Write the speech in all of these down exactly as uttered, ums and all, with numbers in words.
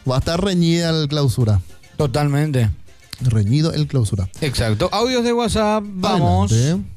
Va a estar reñida el clausura. Totalmente. Reñido el clausura. Exacto. Audios de WhatsApp, vamos. Adelante.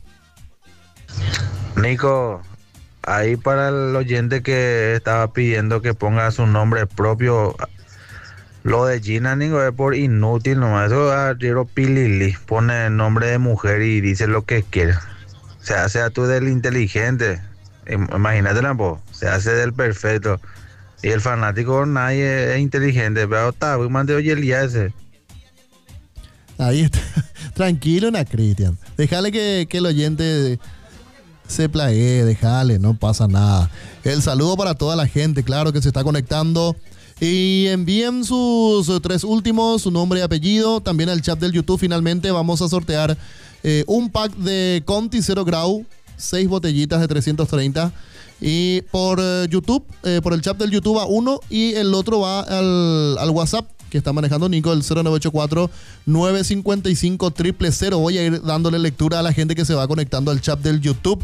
Nico, ahí para el oyente que estaba pidiendo que ponga su nombre propio, lo de Gina, Nico, es por inútil nomás. Eso es Riero Pilili, pone nombre de mujer y dice lo que quiere. O sea, sea tú del inteligente, imagínate, po, se hace del perfecto. Y el fanático nadie es inteligente, pero está, voy a mandar oye el día ese. Ahí está. Tranquilo, Ana Cristian. Déjale que, que el oyente se plaguee, déjale, no pasa nada. El saludo para toda la gente, claro, que se está conectando. Y envíen sus tres últimos, su nombre y apellido. También al chat del YouTube. Finalmente vamos a sortear eh, un pack de Conti Zero Grau, seis botellitas de trescientos treinta. Y por eh, YouTube, eh, por el chat del YouTube va uno y el otro va al, al WhatsApp que está manejando Nico, el cero nueve ocho cuatro, nueve cinco cinco, cero cero cero. Voy a ir dándole lectura a la gente que se va conectando al chat del YouTube.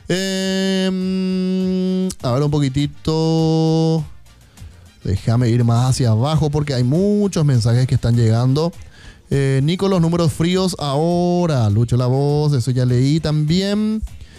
Eh, a ver un poquitito. Déjame ir más hacia abajo porque hay muchos mensajes que están llegando. Eh, Nico, los números fríos ahora. Lucho la voz, eso ya leí también.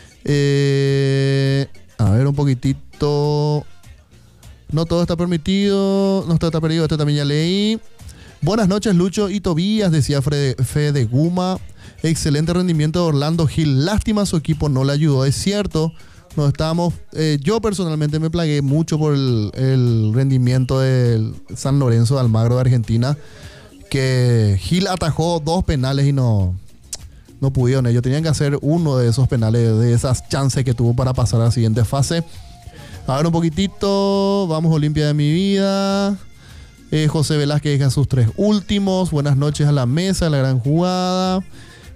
Eh, a ver un poquitito. No todo está permitido. No todo está perdido, este también ya leí. Buenas noches, Lucho y Tobías, decía Fede, Fede Guma. Excelente rendimiento de Orlando Gil. Lástima su equipo no le ayudó, es cierto. Nos estábamos, eh, yo personalmente me plagué mucho por el, el rendimiento del San Lorenzo de Almagro de Argentina, que Gil atajó dos penales y no, no pudieron. Ellos tenían que hacer uno de esos penales, de esas chances que tuvo para pasar a la siguiente fase. A ver un poquitito, vamos Olimpia de mi vida. Eh, José Velázquez deja sus tres últimos. Buenas noches a la mesa, la gran jugada.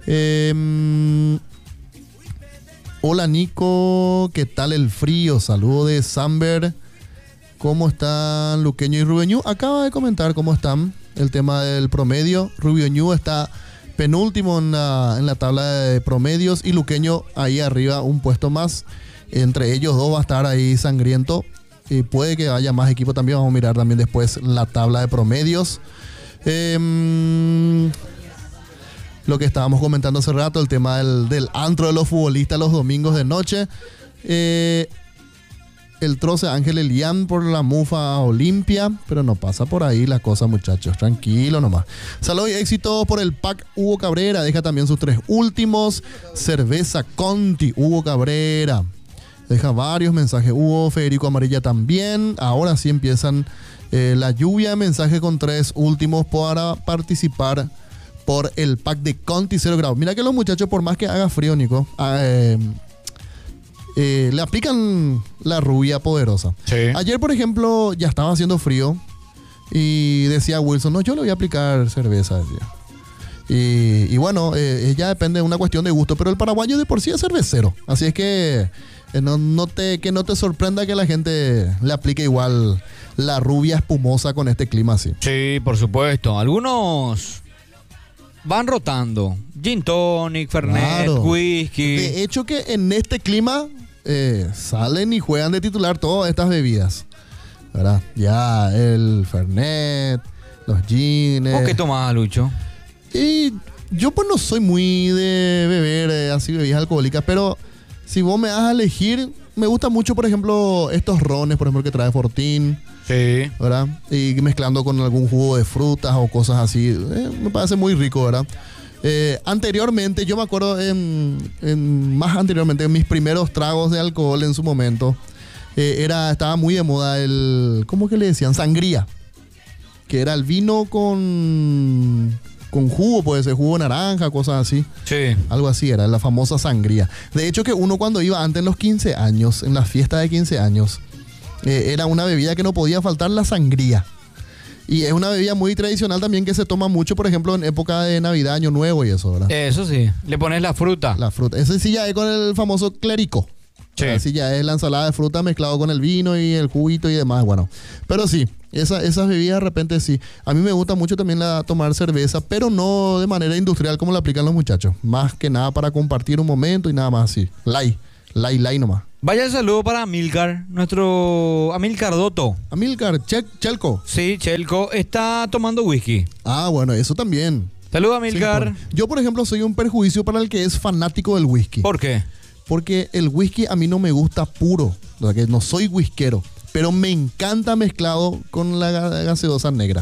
Eh, Hola Nico, ¿qué tal el frío? Saludo de Samber. ¿Cómo están Luqueño y Rubeñú? Acaba de comentar cómo están el tema del promedio. Rubeñú está penúltimo en la, en la tabla de promedios y Luqueño ahí arriba un puesto más. Entre ellos dos va a estar ahí sangriento. Y puede que haya más equipo también. Vamos a mirar también después la tabla de promedios. Eh... Lo que estábamos comentando hace rato, el tema del, del antro de los futbolistas los domingos de noche. Eh, el troce Ángel Elián por la mufa a Olimpia, pero no pasa por ahí la cosa, muchachos. Tranquilo nomás. Saludos y éxito por el pack Hugo Cabrera. Deja también sus tres últimos. Cerveza Conti, Hugo Cabrera. Deja varios mensajes. Hugo Federico Amarilla también. Ahora sí empiezan eh, la lluvia de mensajes con tres últimos para participar por el pack de Conti Zero Grau. Mira que los muchachos, por más que haga frío, Nico, eh, eh, le aplican la rubia poderosa. Sí. Ayer, por ejemplo, ya estaba haciendo frío y decía Wilson, no, yo le voy a aplicar cerveza, decía. Y, y bueno, eh, ya depende de una cuestión de gusto, pero el paraguayo de por sí es cervecero. Así es que, eh, no, no te, que no te sorprenda que la gente le aplique igual la rubia espumosa con este clima así. Sí, por supuesto. Algunos van rotando. Gin tonic, fernet, Claro. whisky. De hecho que en este clima eh, salen y juegan de titular todas estas bebidas, ¿verdad? Ya el fernet, los gines. ¿Vos qué tomás, Lucho? Y yo pues no soy muy de beber eh, así bebidas alcohólicas, pero si vos me das a elegir, me gusta mucho, por ejemplo, estos rones, por ejemplo, que trae Fortín. Sí. ¿Verdad? Y mezclando con algún jugo de frutas o cosas así. Eh, me parece muy rico, ¿verdad? Eh, anteriormente, yo me acuerdo, en, en, más anteriormente, en mis primeros tragos de alcohol en su momento, eh, era, estaba muy de moda el, ¿cómo que le decían? Sangría. Que era el vino con, con jugo, puede ser jugo de naranja, cosas así. Sí. Algo así era, la famosa sangría. De hecho que uno cuando iba antes en los quince años, en la fiesta de quince años, Eh, era una bebida que no podía faltar, la sangría. Y es una bebida muy tradicional también que se toma mucho, por ejemplo, en época de Navidad, Año Nuevo y eso, ¿verdad? Eso sí. Le pones la fruta. La fruta. Ese sí ya es con el famoso clérico. Sí. Así ya es la ensalada de fruta mezclado con el vino y el juguito y demás, bueno. Pero sí, esa, esas bebidas de repente sí. A mí me gusta mucho también la, tomar cerveza, pero no de manera industrial como la aplican los muchachos. Más que nada para compartir un momento y nada más así. Light, light, light nomás. Vaya el saludo para Amilcar, nuestro Amilcar Dotto. Amilcar, che- Chelco. Sí, Chelco está tomando whisky. Ah, bueno, eso también. Saludos, Sí, Amilcar. por- Yo, por ejemplo, soy un perjuicio para el que es fanático del whisky. ¿Por qué? Porque el whisky a mí no me gusta puro. O sea, que no soy whiskero. Pero me encanta mezclado con la ga- gaseosa negra.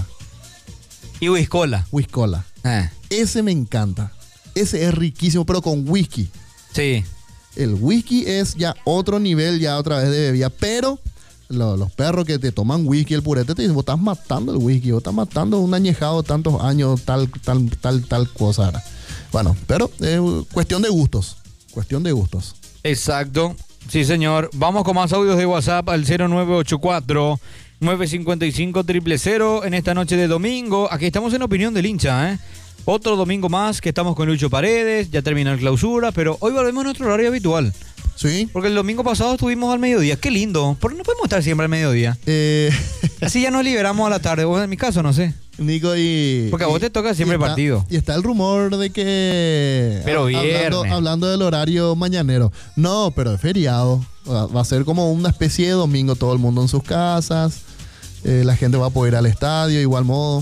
Y whiskola. Whiskola. Eh, Ese me encanta. Ese es riquísimo, pero con whisky. sí. El whisky es ya otro nivel, ya otra vez de bebida. Pero lo- los perros que te toman whisky, el purete, te dicen, vos estás matando el whisky, vos estás matando un añejado tantos años, tal, tal, tal, tal cosa. ¿verdad? Bueno, pero es cuestión de gustos. Cuestión de gustos. Exacto. Sí, señor. Vamos con más audios de WhatsApp al cero nueve ocho cuatro, nueve cinco cinco, cero cero cero en esta noche de domingo. Aquí estamos en Opinión del Hincha, ¿eh? Otro domingo más que estamos con Lucho Paredes, ya terminó el clausura, pero hoy volvemos a nuestro horario habitual. ¿Sí? Porque el domingo pasado estuvimos al mediodía. Qué lindo. ¿Por qué no podemos estar siempre al mediodía? Eh, Así ya nos liberamos a la tarde. Vos en mi caso, no sé. Nico y... Porque a vos y- te toca siempre y está- partido. Y está el rumor de que... Pero hablando, viernes. hablando del horario mañanero. No, pero es feriado. Va va a ser como una especie de domingo, todo el mundo en sus casas. Eh, la gente va a poder ir al estadio, igual modo.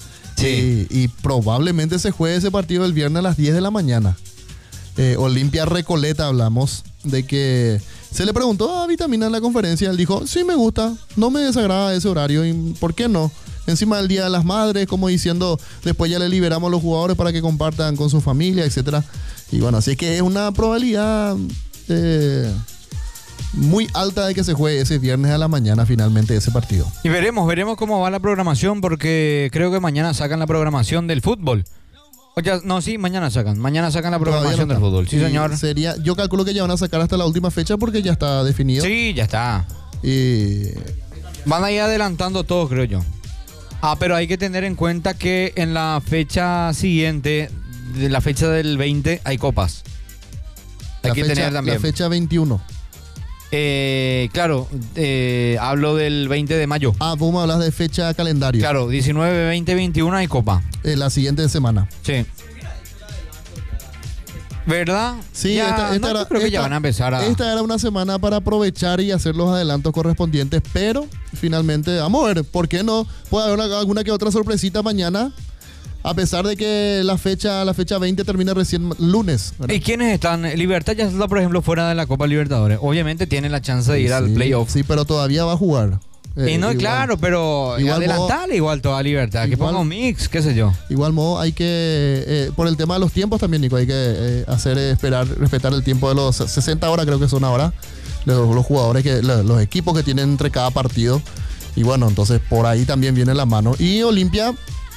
Sí. Y, y probablemente se juegue ese partido el viernes a las diez de la mañana. Eh, Olimpia Recoleta hablamos de que se le preguntó a Vitamina en la conferencia. Él dijo, sí me gusta, no me desagrada ese horario. ¿Y por qué no? Encima del Día de las Madres, como diciendo, después ya le liberamos a los jugadores para que compartan con su familia, etcétera. Y bueno, así que es una probabilidad eh, muy alta de que se juegue ese viernes a la mañana finalmente ese partido. Y veremos, veremos cómo va la programación, porque creo que mañana sacan la programación del fútbol. O ya, no, sí, mañana sacan. Mañana sacan la Todavía programación no del está. fútbol. Sí, Y señor. Sería, yo calculo que ya van a sacar hasta la última fecha porque ya está definido. Sí, ya está. Y Van a ir adelantando todo, creo yo. Ah, pero hay que tener en cuenta que en la fecha siguiente, de la fecha del veinte, hay copas. Hay la que fecha, tener también. la fecha veintiuno. Eh, claro, eh, hablo del veinte de mayo. Ah, vos me hablas de fecha calendario. Claro, diecinueve, veinte, veintiuno hay copa. Eh, la siguiente semana. Sí. ¿Verdad? Sí, Ya, esta, esta no, era, yo creo que ya esta- van a empezar a... esta era una semana para aprovechar y hacer los adelantos correspondientes, pero finalmente, vamos a ver, ¿por qué no? Puede haber alguna que otra sorpresita mañana, a pesar de que la fecha, la fecha veinte termina recién lunes. ¿verdad? ¿Y quiénes están? Libertad ya está, por ejemplo, fuera de la Copa Libertadores. Obviamente tiene la chance de ir Sí, al playoff. Sí, pero todavía va a jugar. Eh, Y no, igual. claro, pero Igual adelantale igual toda Libertad. Que igual- ponga un mix, qué sé yo. Igual modo hay que, eh, por el tema de los tiempos también, Nico, hay que eh, hacer, eh, esperar, respetar el tiempo de los sesenta horas, creo que son ahora, los, los jugadores, que los, los equipos que tienen entre cada partido. Y bueno, entonces por ahí también viene la mano. Y Olimpia,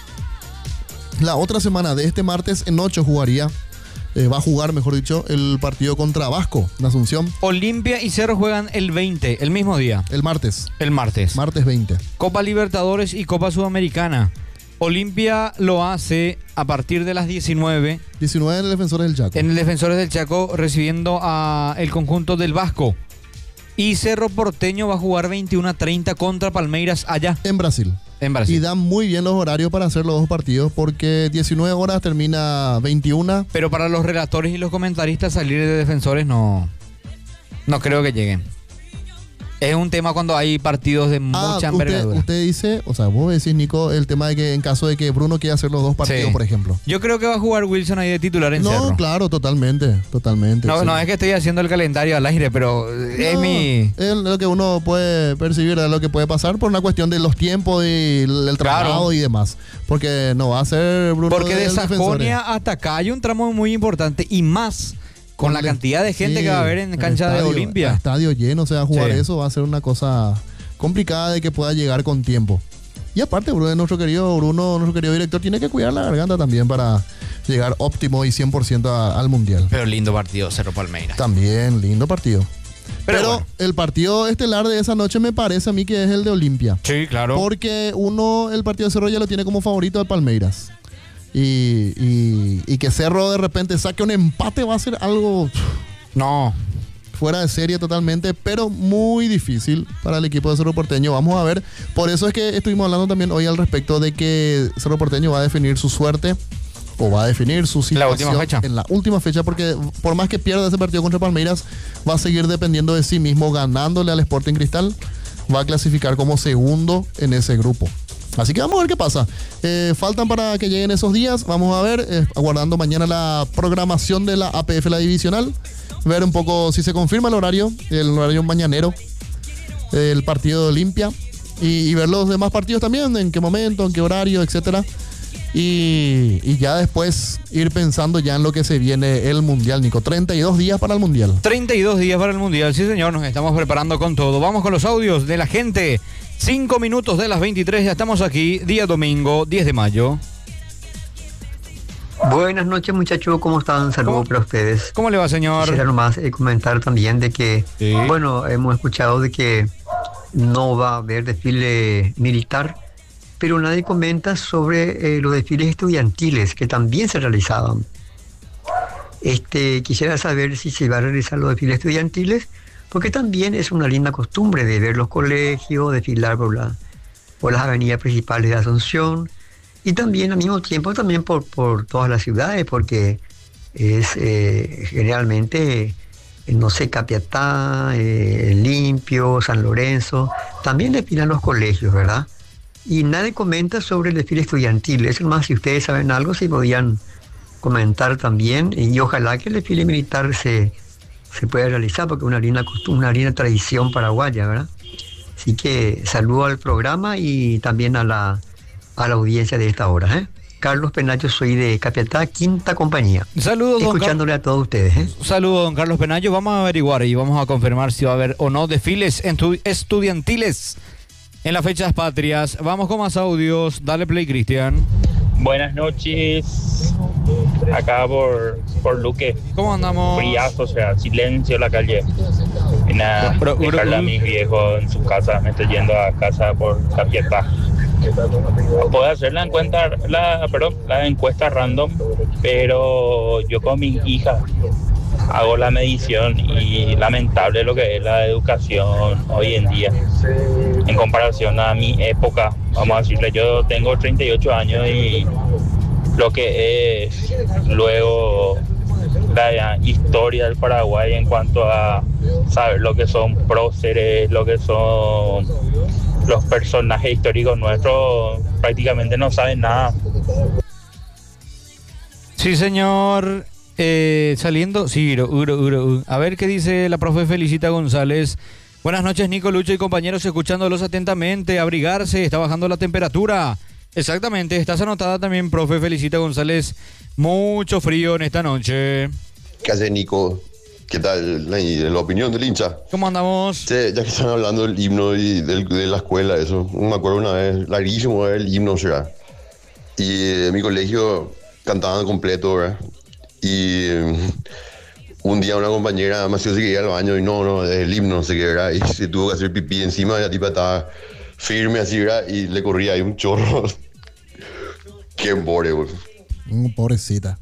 la otra semana de este martes en ocho jugaría, eh, va a jugar, mejor dicho, el partido contra Vasco, en Asunción, Olimpia y Cerro juegan el veinte, el mismo día, el martes, el martes. martes veinte. Copa Libertadores y Copa Sudamericana. Olimpia lo hace a partir de las diecinueve diecinueve en el Defensores del Chaco. en el Defensores del Chaco, recibiendo a el conjunto del Vasco. Y Cerro Porteño va a jugar veintiuno a treinta contra Palmeiras allá En Brasil. en Y Brasil. dan muy bien los horarios para hacer los dos partidos porque diecinueve horas termina veintiuna. Pero para los relatores y los comentaristas salir de Defensores no, no creo que lleguen. Es un tema cuando hay partidos de mucha Ah, usted, envergadura. usted dice, o sea, vos decís, Nico, el tema de que en caso de que Bruno quiera hacer los dos partidos, Sí. por ejemplo. Yo creo que va a jugar Wilson ahí de titular en No, Cerro. claro, totalmente, totalmente. No, sí. no es que estoy haciendo el calendario al aire, pero es No, mi... es lo que uno puede percibir, es lo que puede pasar por una cuestión de los tiempos y el, el traslado Claro. y demás. Porque no va a ser Bruno Porque de del Defensores. Sajonia hasta acá hay un tramo muy importante y más con la el- cantidad de gente sí, que va a haber en el cancha de estadio- Olimpia. el Estadio lleno, o sea, jugar Sí. eso va a ser una cosa complicada de que pueda llegar con tiempo. Y aparte, Bruno, nuestro querido Bruno, nuestro querido director, tiene que cuidar la garganta también para llegar óptimo y cien por ciento a- al Mundial. Pero lindo partido, Cerro Palmeiras. También, lindo partido. Pero Pero, bueno. el partido estelar de esa noche me parece a mí que es el de Olimpia. Sí, claro. Porque uno, el partido de Cerro ya lo tiene como favorito al Palmeiras. Y, y- y que Cerro de repente saque un empate va a ser algo No, fuera de serie totalmente, pero muy difícil para el equipo de Cerro Porteño. Vamos a ver. Por eso es que estuvimos hablando también hoy al respecto de que Cerro Porteño va a definir su suerte o va a definir su situación La última fecha. en la última fecha, porque por más que pierda ese partido contra Palmeiras, va a seguir dependiendo de sí mismo, ganándole al Sporting Cristal, va a clasificar como segundo en ese grupo. Así que vamos a ver qué pasa. Eh, faltan para que lleguen esos días. Vamos a ver, eh, aguardando mañana la programación de la A P F, la divisional. Ver un poco si se confirma el horario, el horario mañanero, el partido de Olimpia. Y, y ver los demás partidos también, en qué momento, en qué horario, etcétera. Y, y ya después ir pensando ya en lo que se viene el Mundial, Nico. treinta y dos días para el Mundial. treinta y dos días para el Mundial, sí señor, nos estamos preparando con todo. Vamos con los audios de la gente. Cinco minutos de las veintitrés, ya estamos aquí, día domingo, diez de mayo. Buenas noches, muchachos, ¿cómo están? Saludos ¿Cómo? para ustedes. ¿Cómo le va, señor? Quisiera nomás eh, comentar también de que, Sí. bueno, hemos escuchado de que no va a haber desfile militar, pero nadie comenta sobre eh, los desfiles estudiantiles que también se realizaban. Este, quisiera saber si se va a realizar los desfiles estudiantiles, porque también es una linda costumbre de ver los colegios, desfilar por, la, por las avenidas principales de Asunción, y también al mismo tiempo también por, por todas las ciudades, porque es eh, generalmente, eh, no sé, Capiatá, eh, Limpio, San Lorenzo, también desfilan los colegios, ¿verdad? Y nadie comenta sobre el desfile estudiantil. Es más, si ustedes saben algo, si podían comentar también, y ojalá que el desfile militar se, se pueda realizar, porque es una linda costumbre, una linda tradición paraguaya, ¿verdad? Así que saludo al programa y también a la, a la audiencia de esta hora, ¿eh? Carlos Penacho, soy de Capiatá, quinta compañía. Saludos, don Escuchándole a todos ustedes, ¿eh? Saludos, don Carlos Penayo. Vamos a averiguar y vamos a confirmar si va a haber o no desfiles estu- estudiantiles en las fechas patrias. Vamos con más audios. Dale play, Cristian. Buenas noches, acá por, por Luque, ¿Cómo andamos? friazo, o sea, silencio en la calle. Y nada, Pero- pero- dejarle a mis viejos en su casa, me estoy yendo a casa por Capiatá. Puedo hacer la encuesta, la, perdón, la encuesta random, pero yo con mi hija hago la medición y lamentable lo que es la educación hoy en día en comparación a mi época. Vamos a decirle, yo tengo treinta y ocho años y lo que es luego la historia del Paraguay en cuanto a saber lo que son próceres, lo que son los personajes históricos nuestros, prácticamente no saben nada. Sí, señor. Eh, saliendo, sí, uro, uro, uro. A ver qué dice la profe Felicita González. Buenas noches, Nico, Lucho y compañeros, escuchándolos atentamente. Abrigarse, está bajando la temperatura. Exactamente, estás anotada también, profe Felicita González. Mucho frío en esta noche. ¿Qué hace, Nico? ¿Qué tal la, la opinión del hincha? ¿Cómo andamos? Sí, ya que están hablando del himno y del, de la escuela, eso. Me acuerdo una vez, larguísimo era el himno, ¿verdad? Y eh, en mi colegio cantaban completo, ¿verdad? Y eh, un día una compañera me hacía que ir al baño y no, no, es el himno, no sé qué, ¿verdad? Y se tuvo que hacer pipí encima, y la tipa estaba firme así, ¿verdad? Y le corría ahí un chorro. Qué pobre, güey. Mm, pobrecita.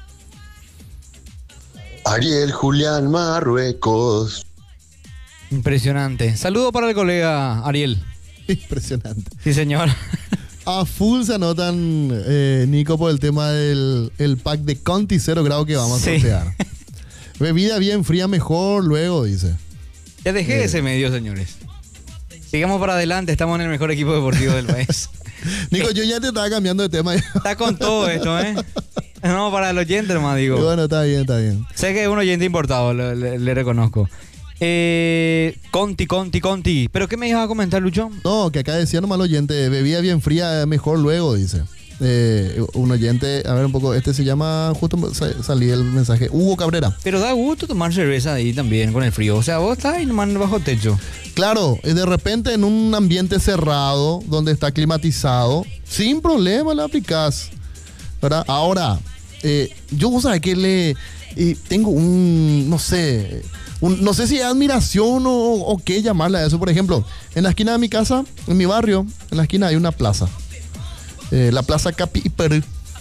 Ariel Julián Marruecos. Impresionante. Saludo para el colega Ariel. Impresionante. Sí, señor. A full se anotan, eh, Nico, por el tema del el pack de Conti cero grado que vamos Sí. a sortear. Bebida bien fría mejor luego, dice. Ya dejé Eh. ese medio, señores. Sigamos para adelante, estamos en el mejor equipo deportivo del país. Nico, yo ya te estaba cambiando de tema. Está con todo esto, ¿eh? No, para el oyente nomás digo. Bueno, está bien, está bien. Sé que es un oyente importado, le, le- le reconozco. Eh, Conti, Conti, Conti. ¿Pero qué me ibas a comentar, Lucho? No, que acá decía nomás el oyente, bebida bien fría mejor luego, dice. Eh, un oyente, a ver un poco, este se llama, justo sa- salí el mensaje, Hugo Cabrera. Pero da gusto tomar cerveza ahí también con el frío. O sea, vos estás ahí nomás bajo techo. Claro, eh, de repente en un ambiente cerrado, donde está climatizado, sin problema la aplicás, ¿verdad? Ahora, eh, yo, vos sabés que le eh, tengo un, no sé, un- no sé si es admiración o, o qué llamarle a eso. Por ejemplo, en la esquina de mi casa, en mi barrio, en la esquina hay una plaza, eh, la Plaza Capi y Perú.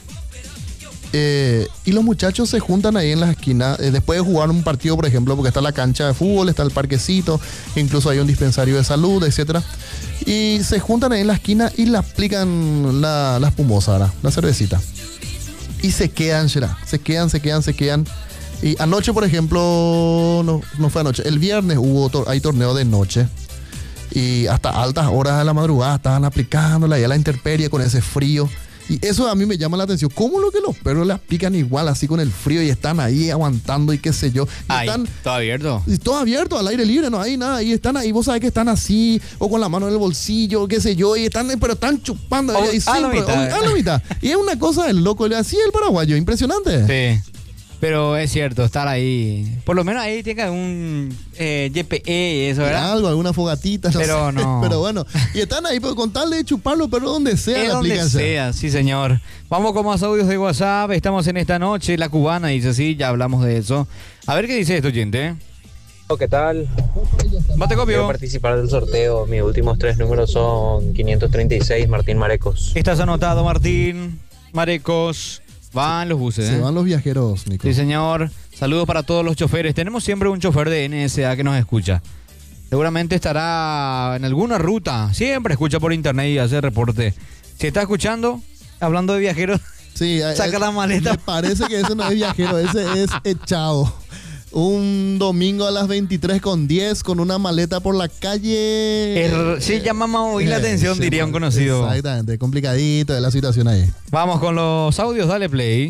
Eh, y los muchachos se juntan ahí en la esquina, eh, después de jugar un partido, por ejemplo, porque está la cancha de fútbol, está el parquecito, incluso hay un dispensario de salud, etcétera. Y se juntan ahí en la esquina y le aplican la, la espumosa, ¿verdad? La cervecita. y se quedan, será, se quedan, se quedan, se quedan. Y anoche, por ejemplo, no, no fue anoche, el viernes hubo tor- hay torneo de noche y hasta altas horas de la madrugada estaban aplicándola y a la intemperie con ese frío. Y eso a mí me llama la atención. ¿Cómo lo que los perros le aplican igual así con el frío y están ahí aguantando y qué sé yo? Y Ay, están todo abierto. y todo abierto, al aire libre, no hay nada. Y están ahí, vos sabés que están así, o con la mano en el bolsillo, qué sé yo, y están, pero están chupando. O- ahí, a la siempre, mitad. o- a la mitad. Y es una cosa del loco, así el paraguayo, impresionante. Sí. Pero es cierto, estar ahí. Por lo menos ahí tiene que haber un eh, G P E y eso, ¿verdad? Algo, alguna fogatita, no Pero sé. no. Pero bueno, y están ahí, pero con tal de chuparlo, pero donde sea, Es la donde aplicación. sea, sí señor. Vamos con más audios de WhatsApp. Estamos en esta noche. La cubana dice, sí, ya hablamos de eso. A ver qué dice esto, oyente. ¿Qué tal? Mate Quiero copio. participar del sorteo. Mis últimos tres números son quinientos treinta y seis, Martín Marecos. Estás anotado, Martín. Marecos. Van los buses, Se ¿eh? van los viajeros, Nico. Sí, señor. Saludos para todos los choferes. Tenemos siempre un chofer de N S A que nos escucha. Seguramente estará en alguna ruta. Siempre escucha por internet y hace reporte. Si está escuchando, hablando de viajeros, Sí, saca eh, la maleta. Me parece que ese no es viajero, ese es echado. Un domingo a las veintitrés con diez con una maleta por la calle. Er- sí, llama más oír la atención, Sí, diría un conocido. Exactamente, complicadito de la situación ahí. Vamos con los audios, dale play.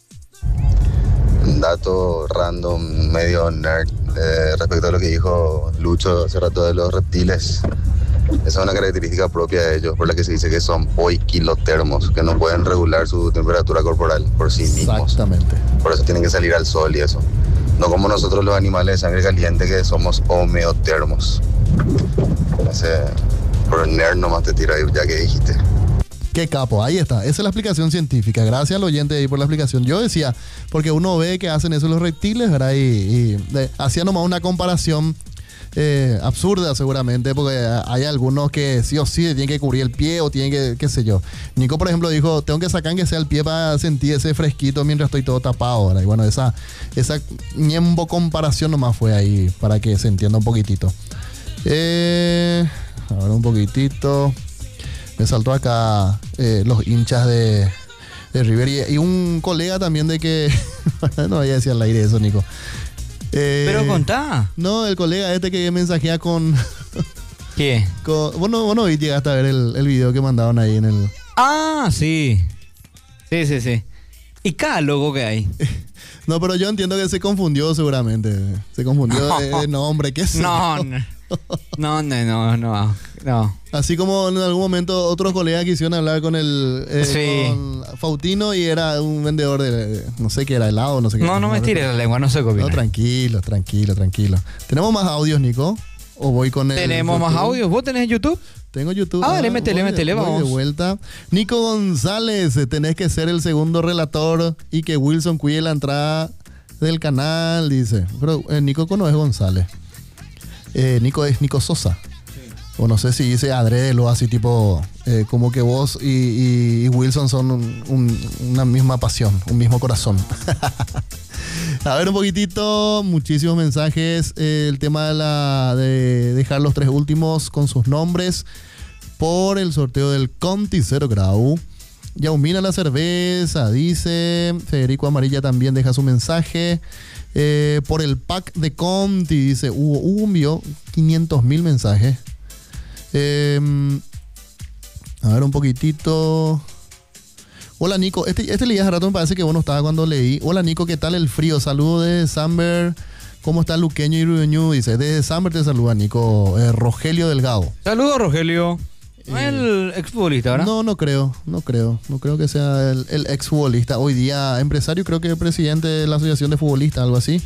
Un dato random, medio nerd, eh, respecto a lo que dijo Lucho hace rato de los reptiles. Esa es una característica propia de ellos, por la que se dice que son poiquilotermos, que no pueden regular su temperatura corporal por sí mismos. Exactamente. Por eso tienen que salir al sol y eso. No como nosotros los animales de sangre caliente, que somos homeotermos. Ese, por nerd nomás te tiro ahí, ya que dijiste. Qué capo, ahí está. Esa es la explicación científica. Gracias al oyente ahí por la explicación. Yo decía, porque uno ve que hacen eso los reptiles, ¿verdad? Y, y de- hacía nomás una comparación eh, absurda seguramente, porque hay algunos que sí o sí tienen que cubrir el pie o tienen que, qué sé yo. Nico, por ejemplo, dijo, tengo que sacar que sea el pie para sentir ese fresquito mientras estoy todo tapado, ¿verdad? Y bueno, esa, esa ñembo comparación nomás fue ahí para que se entienda un poquitito. Eh, ahora un poquitito. Me saltó acá eh, los hinchas de, de River y, y un colega también de que... no voy a decir al aire eso, Nico. Eh, Pero contá. No, el colega este que mensajea con... ¿Qué? con vos no, vos no llegaste a ver el, el video que mandaron ahí en el... Ah, sí. Sí, sí, sí. ¿Y cada logo que hay? No, pero yo entiendo que se confundió seguramente. Se confundió de, de nombre, qué sé No, yo. no, no, no, no, no, no. Así como en algún momento otros colegas quisieron hablar con el eh, Sí. con Fautino y era un vendedor de, de- no sé qué era, helado, no sé qué. No, no me estires la lengua, no sé qué No, opinar. tranquilo, tranquilo, tranquilo. ¿Tenemos más audios, Nico? ¿O voy con el Tenemos más YouTube? audios. ¿Vos tenés YouTube? Tengo YouTube. Ah, dale, métele, voy de- métele, voy vamos. de vuelta. Nico González, eh, tenés que ser el segundo relator y que Wilson cuide la entrada del canal, dice. Pero eh, Nico no es González. Eh, Nico es Nico Sosa. O no sé si dice adrede o así tipo, eh, como que vos y, y- y Wilson son un- un- una misma pasión, un mismo corazón. A ver un poquitito, muchísimos mensajes. eh, el tema de, la, de dejar los tres últimos con sus nombres por el sorteo del Conti Cero Grau. Yaumina la cerveza, dice. Federico Amarilla también deja su mensaje. Eh, por el pack de Conti, dice. Hugo, Hugo envió quinientos mil mensajes. Eh, a ver un poquitito. Hola Nico, este, este leí hace rato, me parece que vos no estabas cuando leí. Hola Nico, ¿qué tal el frío? Saludos desde Samber. ¿Cómo está Luqueño y Rubeñú? Dice, desde Samber te saluda Nico. Eh, Rogelio Delgado. Saludos, Rogelio. No es el exfutbolista, ¿verdad? No, no creo, no creo. No creo que sea el, el exfutbolista. Hoy día empresario, creo que presidente de la Asociación de Futbolistas, algo así.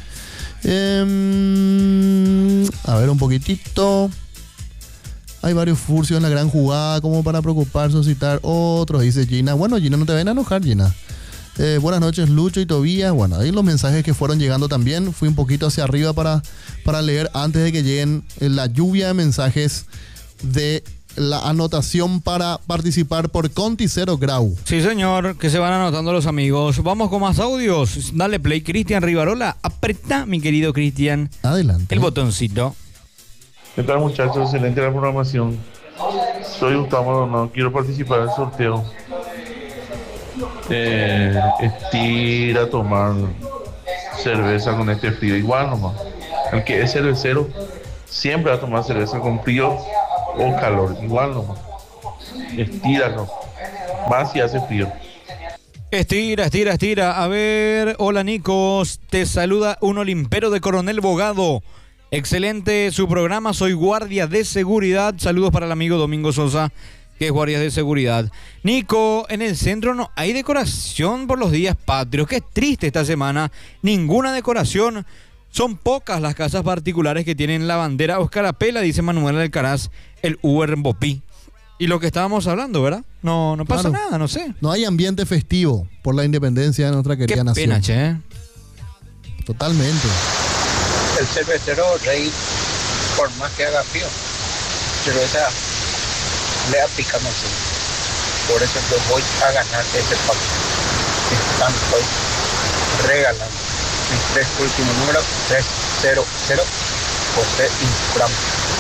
Eh, a ver un poquitito. Hay varios furcios en la gran jugada como para preocuparse o citar otros, dice Gina. Bueno, Gina, no te vayan a enojar, Gina. Eh, buenas noches, Lucho y Tobías. Bueno, ahí los mensajes que fueron llegando también. Fui un poquito hacia arriba para, para leer antes de que lleguen eh, la lluvia de mensajes de la anotación para participar por Conti Cero Grau. Sí, señor, que se van anotando los amigos. Vamos con más audios. Dale play, Cristian Rivarola. Apreta, mi querido Cristian, Adelante. el botoncito. ¿Qué tal, muchachos? Excelente la programación. Soy Gustavo, no quiero participar del sorteo. eh, estira a tomar cerveza con este frío. Igual nomás. El que es cervecero siempre va a tomar cerveza con frío o calor. Igual nomás. Estíralo. Más si hace frío. Estira, estira, estira. A ver, hola Nicos, te saluda un olimpero de Coronel Bogado. Excelente su programa, soy guardia de seguridad. Saludos para el amigo Domingo Sosa, que es guardia de seguridad. Nico, en el centro no hay decoración por los días patrios. Qué triste esta semana, ninguna decoración. Son pocas las casas particulares que tienen la bandera Oscar Apela, dice Manuel Alcaraz, el Uber en Bopí. Y lo que estábamos hablando, ¿verdad? No, no pasa Claro. nada, no sé. No hay ambiente festivo por la independencia de nuestra querida Qué nación. pena, che. Totalmente. El cervecero rey, por más que haga frío, cerveza le aplica mucho. Por eso yo voy a ganar este pack. Estoy regalando mis tres últimos números, tres cero cero, José Instagram.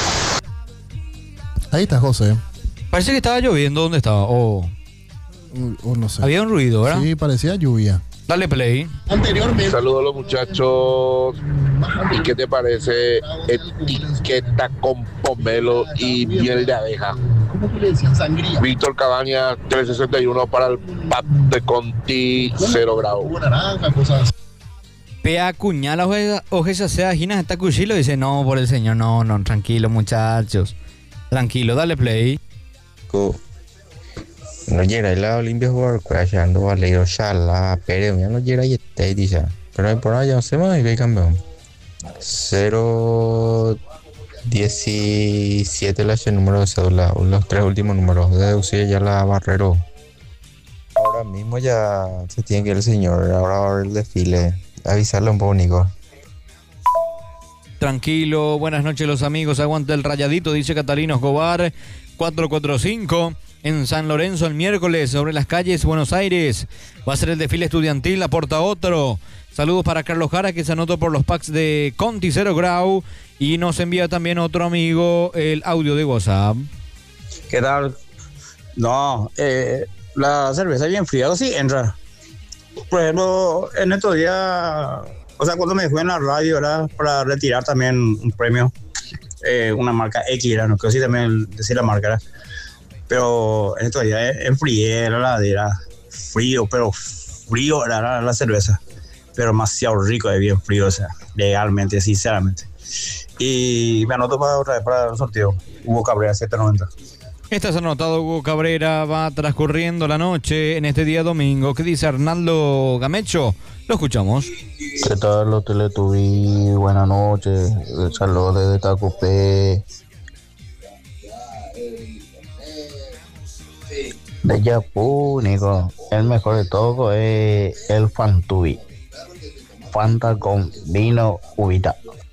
Ahí está José. Parece que estaba lloviendo. ¿Dónde estaba? Oh. O no sé. Había un ruido, ¿verdad? Sí, parecía lluvia. Dale play. Anteriormente. Saludos a los muchachos. ¿Y qué te parece etiqueta con pomelo y miel de abeja? ¿Cómo que le decían sangría? Víctor Cabaña, trescientos sesenta y uno para el P A P de Conti, cero grados. Naranja, cosas. Pea cuñala ojesa sea ginas está cuchillo. Dice, no, por el señor, no, no, tranquilo, muchachos. Tranquilo, dale play. No llega el lado limpio jugar crash ando valero shala pero ya no llega y está dice pero por allá se va y ve campeón cero diecisiete la el número de cédula los tres últimos números de deducir ya la barrero. Ahora mismo ya se tiene que ir el señor, ahora va a haber el desfile, avisarle un poco Nico. Tranquilo, buenas noches los amigos, aguanta el rayadito, dice Catalino Escobar. Cuatro cuatro cinco en San Lorenzo el miércoles sobre las calles Buenos Aires. Va a ser el desfile estudiantil, aporta otro. Saludos para Carlos Jara, que se anotó por los packs de Conti Cero Grau. Y nos envía también otro amigo el audio de WhatsApp. ¿Qué tal? No, eh, la cerveza bien fría, sí entra. Por ejemplo, en estos días, o sea, cuando me fui en la radio, era para retirar también un premio. Eh, una marca X, era, no quiero decir también decir la marca, era. Pero en estos días enfrié la heladera, frío, pero frío era la, la cerveza, pero demasiado rico, de bien frío, o sea, legalmente, sinceramente. Y me anoto para otra vez para el sorteo. Hugo Cabrera, siete noventa. Estás anotado, Hugo Cabrera. Va transcurriendo la noche en este día domingo. ¿Qué dice Arnaldo Gamecho? Lo escuchamos. ¿Qué tal los Teletubbies? Buenas noches. Saludos desde Tacopé. De Yapú, Nico. El mejor de todo es el Fantubi. Fanta con vino uvita.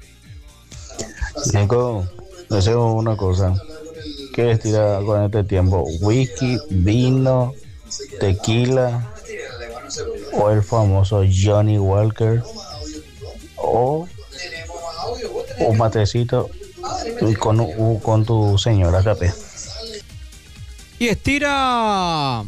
Nico, deseo una cosa. ¿Qué estira con este tiempo? ¿Whisky, vino, tequila o el famoso Johnny Walker o un matecito y con, con tu señora Capé? Y estira...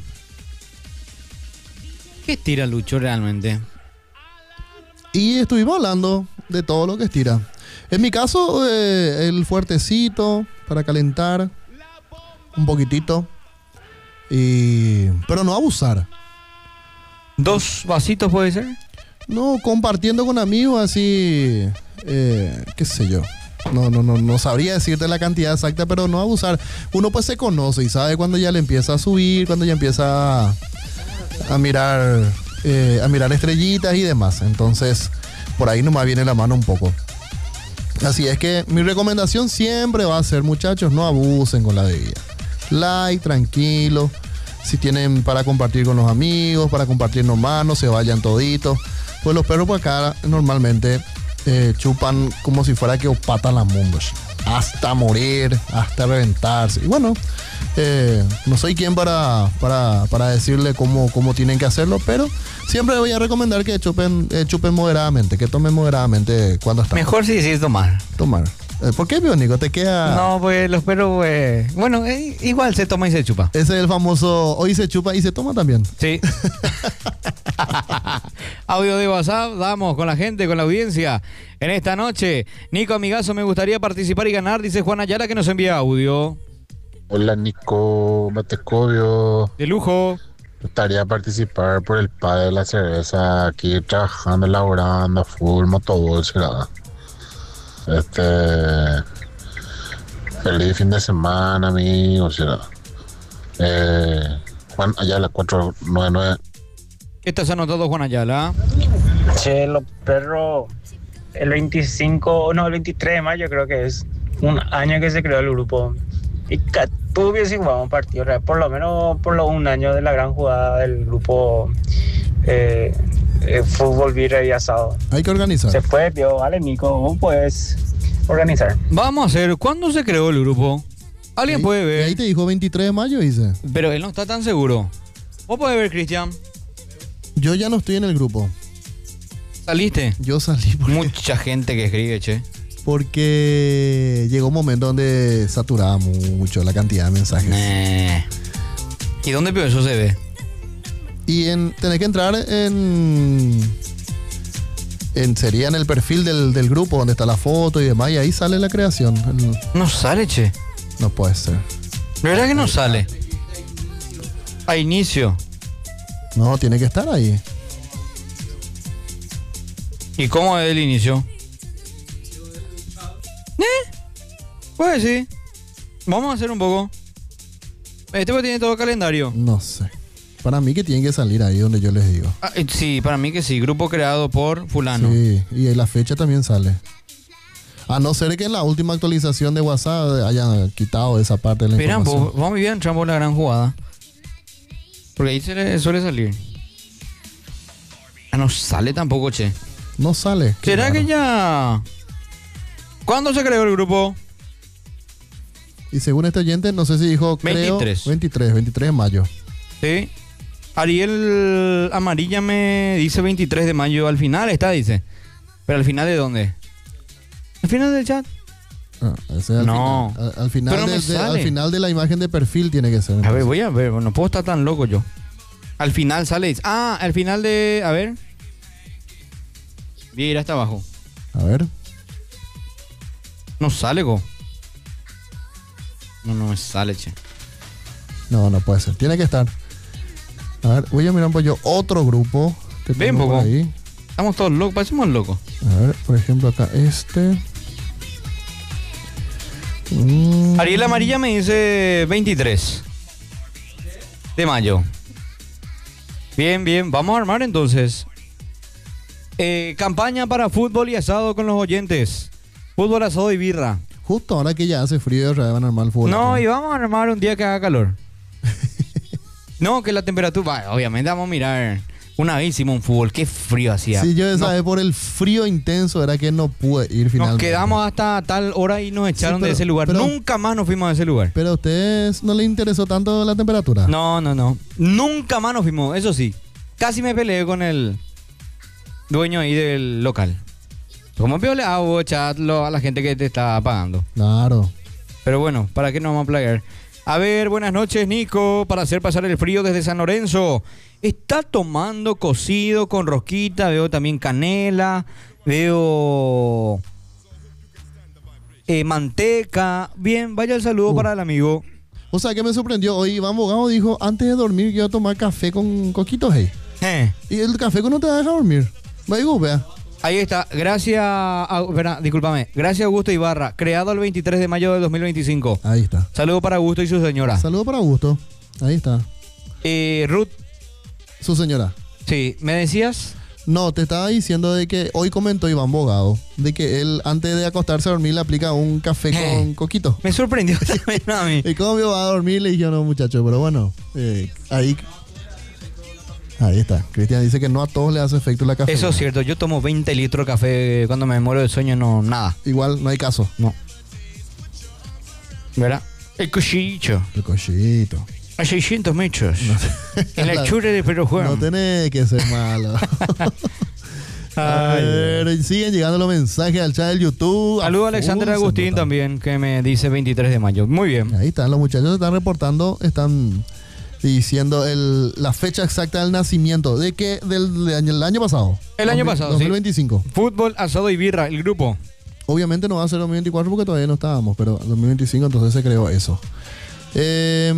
¿Qué estira Lucho realmente? Y estuvimos hablando de todo lo que estira. En mi caso, eh, el fuertecito para calentar un poquitito, y pero no abusar. ¿Dos vasitos puede ser? No, compartiendo con amigos así, eh, qué sé yo. No, no, no, no sabría decirte la cantidad exacta, pero no abusar. Uno pues se conoce y sabe cuando ya le empieza a subir, cuando ya empieza a, a mirar, eh, a mirar estrellitas y demás. Entonces, por ahí nomás viene la mano un poco. Así es que mi recomendación siempre va a ser, muchachos, no abusen con la bebida. Light, tranquilo. Si tienen para compartir con los amigos, para compartir nomás, no se vayan toditos. Pues los perros por acá normalmente eh, chupan como si fuera que opatan las mundos. Hasta morir, hasta reventarse. Y bueno, eh, no soy quien para, para, para decirle cómo, cómo tienen que hacerlo, pero siempre voy a recomendar que chupen, eh, chupen moderadamente, que tomen moderadamente cuando están. Mejor si decís tomar. Tomar. Eh, ¿Por qué, Biónico? ¿Te queda...? No, pues los perros, pues... Bueno, eh, igual se toma y se chupa. Ese es el famoso hoy se chupa y se toma también. Sí. Audio de WhatsApp, damos con la gente, con la audiencia. En esta noche, Nico, amigazo, me gustaría participar y ganar, dice Juan Ayala, que nos envía audio. Hola, Nico Matecobio. De lujo. Me gustaría participar por el padre de la cerveza, aquí trabajando, laborando, full, motobús, ¿verdad? Este... Feliz fin de semana, amigos, ¿verdad? Eh, Juan Ayala, cuatro nueve nueve. ¿Qué estás anotado, Juan Ayala? Che, los perros, el veinticinco, no, el veintitrés de mayo creo que es un año que se creó el grupo. Y Catubio sí jugaba un partido, por lo menos por lo un año de la gran jugada del grupo eh, eh, Fútbol, Birra y Asado. Hay que organizar. Se fue, vio, vale, Nico, vos puedes organizar. Vamos a hacer, ¿cuándo se creó el grupo? ¿Alguien ahí, puede ver? Ahí te dijo veintitrés de mayo, dice. Pero él no está tan seguro. ¿Vos podés ver, Cristian? Yo ya no estoy en el grupo. ¿Saliste? Yo salí porque... Mucha gente que escribe, che. Porque llegó un momento donde saturaba mucho la cantidad de mensajes. Nee. ¿Y dónde peor eso se ve? Y en, tenés que entrar en, en sería en el perfil del, del grupo donde está la foto y demás, y ahí sale la creación. El, no sale, che. No puede ser. ¿De verdad que no sale? A inicio. No, tiene que estar ahí. ¿Y cómo es el inicio? ¿Eh? Pues sí. Vamos a hacer un poco. Este pues tiene todo el calendario. No sé. Para mí que tiene que salir ahí donde yo les digo. Ah, sí, para mí que sí. Grupo creado por fulano. Sí, y la fecha también sale. A no ser que en la última actualización de WhatsApp hayan quitado esa parte de la Esperan, información. pues, vamos a ver, entramos en la gran jugada. Porque ahí se le suele salir. Ah, no sale tampoco, che. No sale. ¿Será raro. que ya...? ¿Cuándo se creó el grupo? Y según este oyente, no sé si dijo creo, veintitrés. veintitrés, veintitrés de mayo. Sí. Ariel Amarilla me dice veintitrés de mayo. Al final está, dice. ¿Pero al final de dónde? ¿Al final del chat? Ah, ese es al no. Final. Al, al, final Pero no de, me de, al sale. final de la imagen de perfil tiene que ser. A ver, voy a ver. No puedo estar tan loco yo. Al final sale... Ah, al final de... A ver. Mira, hasta abajo. A ver. No sale, go. No, no me sale, che. No, no puede ser. Tiene que estar. A ver, voy a mirar un poco yo otro grupo que Ven, tengo por poco. ahí. Estamos todos locos, parecemos locos. A ver, por ejemplo, acá este. Mm. Ariel Amarilla me dice veintitrés de mayo. Bien, bien. Vamos a armar entonces. Eh, campaña para fútbol y asado con los oyentes. Fútbol, asado y birra. Justo ahora que ya hace frío, ya van a armar el fútbol. No, y vamos a armar un día que haga calor. No, que la temperatura... Va, obviamente vamos a mirar. Una vez hicimos un fútbol, qué frío hacía. Sí, yo esa Nos- vez por el frío intenso era que no pude ir finalmente. Nos quedamos hasta tal hora y nos echaron Sí, pero- de ese lugar. pero- Nunca más nos fuimos a ese lugar. Pero a ustedes no les interesó tanto la temperatura. No, no, no. Nunca más nos fuimos, eso sí. Casi me peleé con el dueño ahí del local. ¿Cómo peor le hago chatlo a la gente que te está pagando? Claro. Pero bueno, ¿para qué nos vamos a plagar? A ver, buenas noches, Nico. Para hacer pasar el frío desde San Lorenzo. Está tomando cocido con rosquita. Veo también canela. Veo eh, manteca. Bien, vaya el saludo Uh. para el amigo. O sea, que me sorprendió. Hoy Iván Bogado dijo, antes de dormir quiero tomar café con coquitos, hey. Eh. Y el café no te va a dejar dormir. Va a vea. Ahí está, gracias, a, espera, discúlpame, gracias Augusto Ibarra, creado el veintitrés de mayo de dos mil veinticinco. Ahí está. Saludo para Augusto y su señora. Saludo para Augusto. Ahí está. Eh, Ruth. Su señora. Sí, ¿me decías? No, te estaba diciendo de que hoy comentó Iván Bogado de que él antes de acostarse a dormir le aplica un café Eh. con coquito. Me sorprendió también a mí. ¿Y cómo me va a dormir? Le dije, no, muchacho, pero bueno, eh, ahí... Ahí está. Cristian dice que no a todos le hace efecto la café. Eso es cierto, yo tomo veinte litros de café cuando me muero de sueño, no, nada. Igual no hay caso. No. ¿Verdad? El cochillo. El cochito. A seiscientos metros. En la chure de Perro Juan. No tenés que ser malo. A ver, siguen llegando los mensajes al chat del YouTube. Saludos a Alexander Agustín también, que me dice veintitrés de mayo. Muy bien. Ahí están, los muchachos están reportando, están diciendo el, la fecha exacta del nacimiento. ¿De qué? Del, del año, el año pasado. El año pasado, dos mil veinticinco. Sí. Fútbol, asado y birra, el grupo. Obviamente no va a ser dos mil veinticuatro porque todavía no estábamos, pero dos mil veinticinco entonces se creó eso. Eh,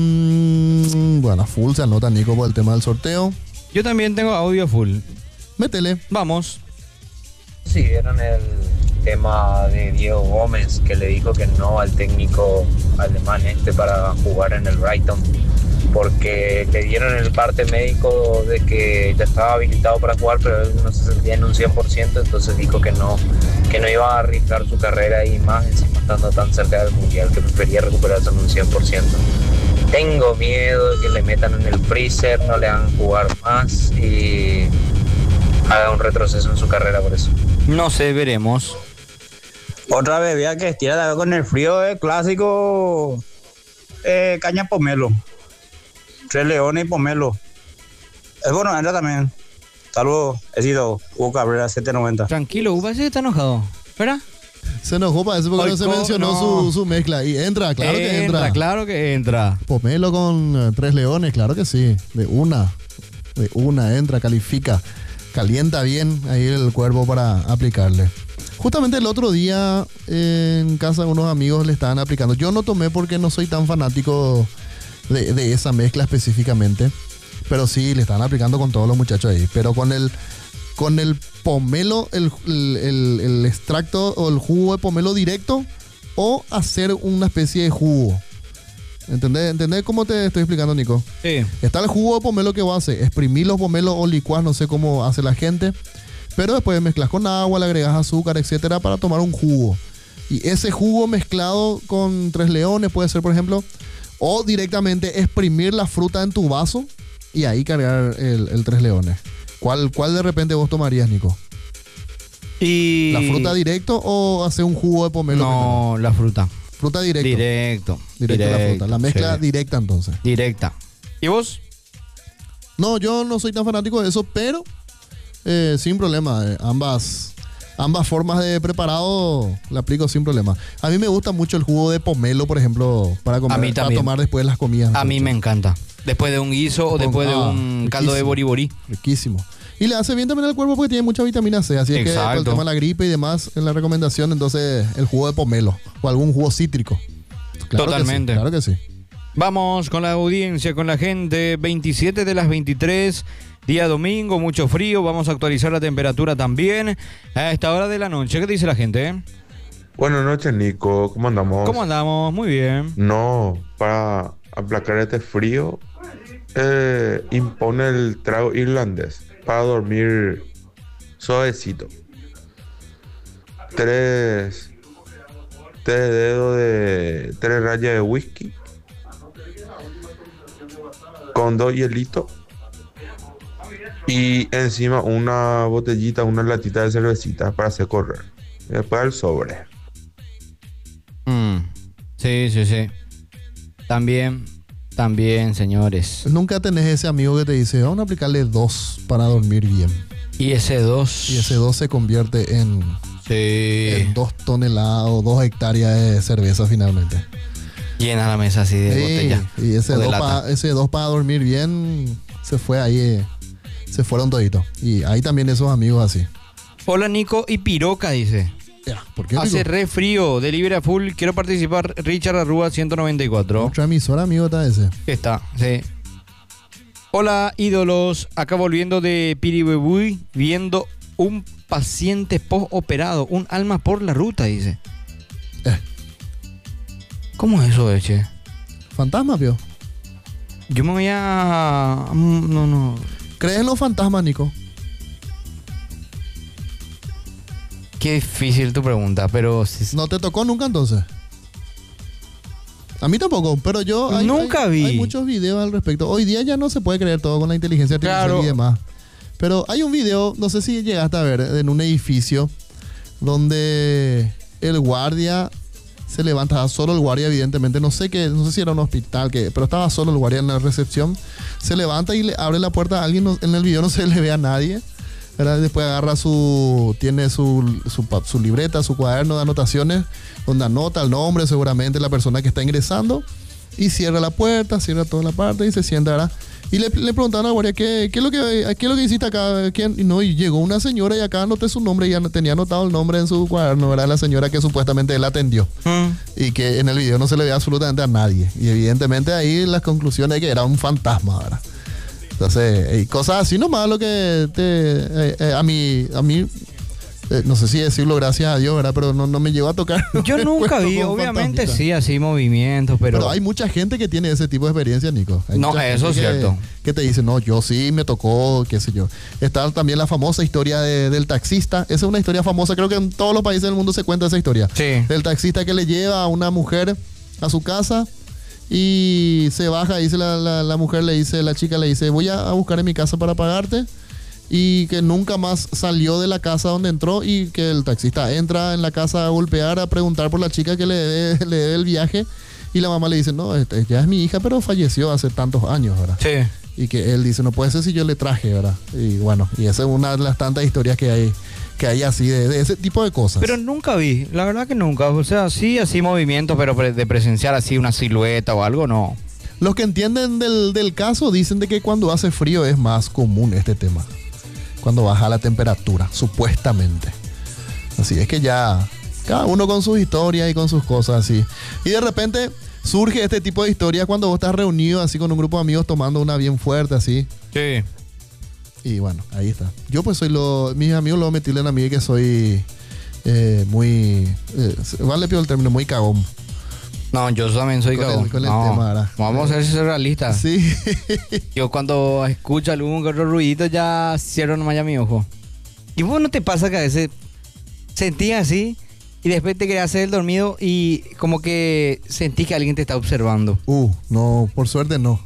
bueno, full se anota Nico por el tema del sorteo. Yo también tengo audio full. Métele. Vamos. Sí, vieron el tema de Diego Gómez, que le dijo que no al técnico alemán este para jugar en el Brighton, porque le dieron el parte médico de que ya estaba habilitado para jugar, pero él no se sentía en un cien por ciento, entonces dijo que no, que no iba a arriesgar su carrera y más encima estando tan cerca del Mundial, que prefería recuperarse en un cien por ciento. Tengo miedo de que le metan en el freezer, no le hagan jugar más y haga un retroceso en su carrera por eso. No sé, veremos. Otra bebida que estira con el frío es clásico eh, caña pomelo. Tres leones y pomelo. Es bueno, entra también. Saludos, he sido Hugo Cabrera setecientos noventa. Tranquilo, Hugo parece que está enojado. ¿Verdad? Se enojó, parece, porque no se mencionó no. su, su mezcla. Y entra, claro entra, que entra. Claro que entra. Pomelo con uh, tres leones, claro que sí. De una. De una, entra, califica. Calienta bien ahí el cuerpo para aplicarle. Justamente el otro día eh, en casa de unos amigos le estaban aplicando. Yo no tomé porque no soy tan fanático de, de esa mezcla específicamente. Pero sí, le estaban aplicando con todos los muchachos ahí. Pero con el con el pomelo, el, el, el, el extracto o el jugo de pomelo directo, o hacer una especie de jugo. ¿Entendés? ¿Entendés cómo te estoy explicando, Nico? Sí. Está el jugo de pomelo que vos haces. Exprimir los pomelos o licuás, no sé cómo hace la gente. Pero después mezclas con agua, le agregas azúcar, etcétera, para tomar un jugo. Y ese jugo mezclado con tres leones puede ser, por ejemplo, o directamente exprimir la fruta en tu vaso y ahí cargar el, el tres leones. ¿Cuál, ¿Cuál de repente vos tomarías, Nico? Y... ¿La fruta directo o hacer un jugo de pomelo? No, primero? la fruta. Fruta directo. Directo. Directo, directo la fruta. La mezcla sí. directa entonces. Directa. ¿Y vos? No, yo no soy tan fanático de eso, pero eh, sin problema. Eh, ambas, ambas formas de preparado la aplico sin problema. A mí me gusta mucho el jugo de pomelo, por ejemplo, para, comer, A mí para también. tomar después de las comidas. A mí me encanta. Después de un guiso o después de ah, un caldo de boriborí. Riquísimo. Y le hace bien también al cuerpo porque tiene mucha vitamina C. Así es que por el tema de la gripe y demás, en la recomendación, entonces el jugo de pomelo o algún jugo cítrico. Claro Totalmente. Que sí, claro que sí. Vamos con la audiencia, con la gente. veintisiete de las veintitrés, día domingo, mucho frío. Vamos a actualizar la temperatura también a esta hora de la noche. ¿Qué dice la gente? Eh? Buenas noches, Nico. ¿Cómo andamos? ¿Cómo andamos? Muy bien. No, para aplacar este frío, eh, impone el trago irlandés para dormir suavecito. Tres, tres dedos de tres rayas de whisky con dos hielitos y encima una botellita, una latita de cervecita para hacer correr. Después el sobre. Mm. Sí, sí, sí. También, también, señores. Nunca tenés ese amigo que te dice, vamos a aplicarle dos para dormir bien. Y ese dos. Y ese dos se convierte en, sí. en dos toneladas o dos hectáreas de cerveza finalmente. Llena la mesa así de sí, botella. Y ese dos, pa, ese dos para dormir bien se fue ahí, eh, se fueron toditos. Y hay también esos amigos así. Hola, Nico y Piroca, dice. Ya, ¿por qué, Hace Nico? re frío, delivery a full, quiero participar. Richard Arrua ciento noventa y cuatro. Otra emisora, amigo, está ese. Está, sí. Hola, ídolos. Acá volviendo de Piribebuy, viendo un paciente postoperado, un alma por la ruta, dice. Eh. ¿Cómo es eso, Eche? ¿Fantasma, pio? Yo me voy a... No, no. ¿Crees en los fantasmas, Nico? Qué difícil tu pregunta, pero... Si... ¿No te tocó nunca entonces? A mí tampoco, pero yo... Hay, nunca hay, vi. Hay muchos videos al respecto. Hoy día ya no se puede creer todo con la inteligencia artificial claro. y demás. Pero hay un video, no sé si llegaste a ver, en un edificio donde el guardia se levanta, solo el guardia, evidentemente, no sé qué, no sé si era un hospital, que, pero estaba solo el guardia en la recepción, se levanta y le abre la puerta a alguien, en el video no se le ve a nadie, ¿verdad? Después agarra su, tiene su, su, su libreta, su cuaderno de anotaciones, donde anota el nombre seguramente de la persona que está ingresando, y cierra la puerta, cierra toda la parte y se sienta, ¿verdad? Y le, le preguntaron a la guardia, ¿qué, qué, es lo que, ¿qué es lo que hiciste acá? ¿Quién? Y no, y llegó una señora y acá anoté su nombre y ya no, tenía anotado el nombre en su cuaderno, ¿verdad? La señora que supuestamente él atendió. Mm. Y que en el video no se le veía absolutamente a nadie. Y evidentemente ahí las conclusiones es que era un fantasma, ¿verdad? Entonces, y cosas así nomás lo que te, eh, eh, a mí, a mí eh, no sé si decirlo gracias a Dios, ¿verdad? Pero no, no me llegó a tocar. Yo nunca vi, obviamente sí, así movimientos, pero... Pero hay mucha gente que tiene ese tipo de experiencia, Nico. Hay no, eso es que, cierto. Que te dice, no, yo sí me tocó, qué sé yo. Está también la famosa historia de, del taxista. Esa es una historia famosa, creo que en todos los países del mundo se cuenta esa historia. Sí. Del taxista que le lleva a una mujer a su casa y se baja y dice la, la, la mujer, le dice, la chica le dice, voy a, a buscar en mi casa para pagarte. Y que nunca más salió de la casa donde entró y que el taxista entra en la casa a golpear, a preguntar por la chica que le debe, le debe el viaje, y la mamá le dice, no, este, ya es mi hija, pero falleció hace tantos años, ¿verdad? Sí. Y que él dice, no puede ser si yo le traje, ¿verdad? Y bueno, y esa es una de las tantas historias que hay, que hay así, de, de ese tipo de cosas. Pero nunca vi, la verdad que nunca, o sea, sí, así movimientos, pero de presenciar así una silueta o algo, no. Los que entienden del, del caso dicen de que cuando hace frío es más común este tema. Cuando baja la temperatura, supuestamente. Así es que ya cada uno con sus historias y con sus cosas así. Y de repente surge este tipo de historias cuando vos estás reunido así con un grupo de amigos tomando una bien fuerte así. Sí. Y bueno, ahí está. Yo pues soy lo... Mis amigos lo metían a mí que soy eh, muy... Eh, vale peor el término, muy cagón. No, yo también soy con cagón. el, con el no, tema, ¿verdad? Vamos a ser realistas. Sí. Yo cuando escucho algún otro ruidito ya cierro nomás ya mi ojo. ¿Y vos no te pasa que a veces sentís así y después te querés hacer el dormido y como que sentís que alguien te está observando? Uh, no, por suerte no.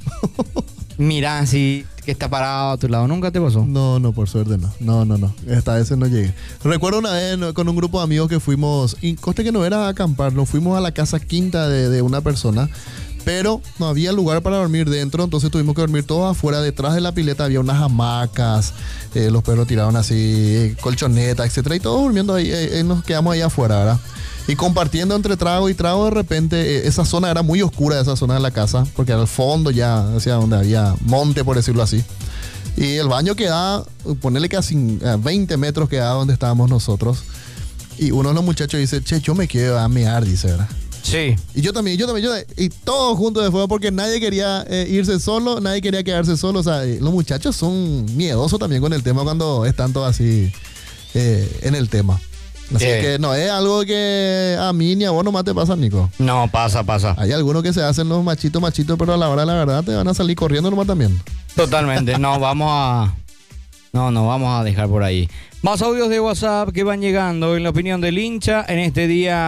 Mira así que está parado a tu lado. ¿Nunca te pasó? No, no, por suerte no. No, no, no. Esta vez no llegué. Recuerdo una vez no, con un grupo de amigos que fuimos, y coste que no era a acampar, nos fuimos a la casa quinta de, de una persona, pero no había lugar para dormir dentro, entonces tuvimos que dormir todos afuera. Detrás de la pileta había unas hamacas, eh, los perros tiraban así, eh, colchonetas, etcétera, y todos durmiendo ahí, eh, eh, nos quedamos ahí afuera, ¿verdad? Y compartiendo entre trago y trago, de repente, eh, esa zona era muy oscura, esa zona de la casa, porque al fondo ya, hacia donde había monte, por decirlo así. Y el baño quedaba, ponerle casi a veinte metros quedaba donde estábamos nosotros. Y uno de los muchachos dice, che, yo me quiero a mear, dice, ¿verdad? Sí. Y yo también, yo también, yo y todos juntos de fuego, porque nadie quería eh, irse solo, nadie quería quedarse solo. O sea, eh, los muchachos son miedosos también con el tema cuando están todos así eh, en el tema. Así Eh. que no es algo que a mí ni a vos nomás te pasa, Nico. No, pasa, pasa. Hay algunos que se hacen los machitos, machitos, pero a la hora de la verdad te van a salir corriendo nomás también. Totalmente. No, vamos a... No, no, vamos a dejar por ahí. Más audios de WhatsApp que van llegando en la opinión del hincha en este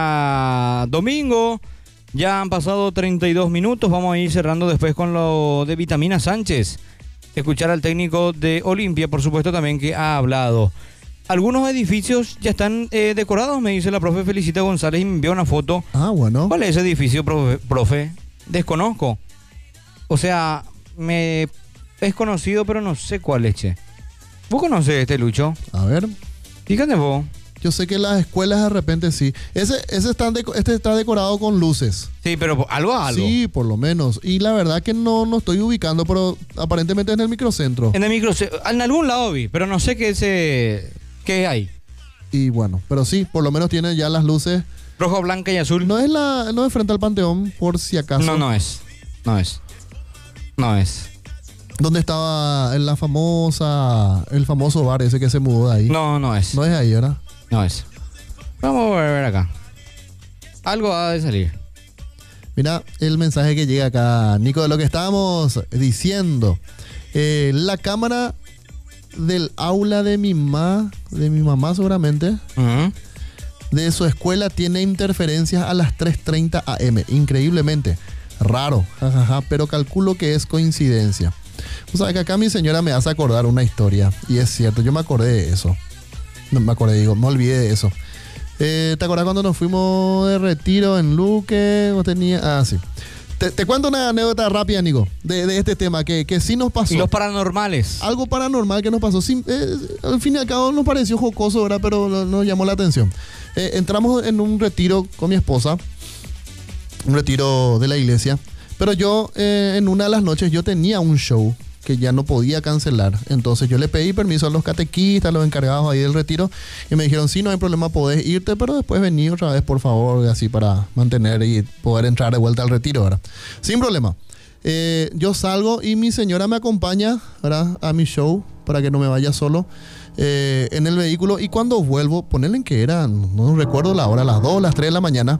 día domingo. Ya han pasado treinta y dos minutos. Vamos a ir cerrando después con lo de Vitamina Sánchez. Escuchar al técnico de Olimpia, por supuesto, también que ha hablado. Algunos edificios ya están eh, decorados, me dice la profe Felicita González y me envió una foto. Ah, bueno. ¿Cuál es ese edificio, profe? profe? Desconozco. O sea, me es conocido, pero no sé cuál es, che. ¿Vos conocés este, Lucho? A ver. Fíjate vos. Yo sé que las escuelas de repente sí. Ese, ese está deco- este está decorado con luces. Sí, pero algo a algo. Sí, por lo menos. Y la verdad que no, no estoy ubicando, pero aparentemente en el microcentro. En el microcentro. En algún lado vi, pero no sé qué ese... ¿Qué hay? Y bueno, pero sí, por lo menos tiene ya las luces. Rojo, blanca y azul. No es la, no es frente al Panteón, por si acaso. No, no es. No es. No es. ¿Dónde estaba en la famosa, el famoso bar ese que se mudó de ahí? No, no es. No es ahí, ¿verdad? No es. Vamos a ver acá. Algo ha de salir. Mira el mensaje que llega acá, Nico, de lo que estábamos diciendo. Eh, la cámara del aula de mi mamá, de mi mamá seguramente, uh-huh. de su escuela tiene interferencias a las tres treinta a eme. Increíblemente. Raro, jajaja, pero calculo que es coincidencia. O sea, que acá mi señora me hace acordar una historia. Y es cierto, yo me acordé de eso. No me acordé, digo, me olvidé de eso. Eh, ¿Te acuerdas cuando nos fuimos de retiro en Luque? ¿O tenía? Ah, sí. Te, te cuento una anécdota rápida, Nico, de, de este tema que, que sí nos pasó. Y los paranormales. Algo paranormal que nos pasó. Sí, eh, al fin y al cabo nos pareció jocoso, ¿verdad? Pero no- nos llamó la atención. Eh, entramos en un retiro con mi esposa, un retiro de la iglesia, pero yo eh, en una de las noches yo tenía un show que ya no podía cancelar. Entonces yo le pedí permiso a los catequistas, a los encargados ahí del retiro, y me dijeron, sí, no hay problema, podés irte, pero después vení otra vez, por favor, así para mantener y poder entrar de vuelta al retiro, ¿verdad? Sin problema. Eh, yo salgo y mi señora me acompaña, ¿verdad?, a mi show para que no me vaya solo eh, en el vehículo, y cuando vuelvo, ponele en que eran, no recuerdo la hora, las dos, las tres de la mañana,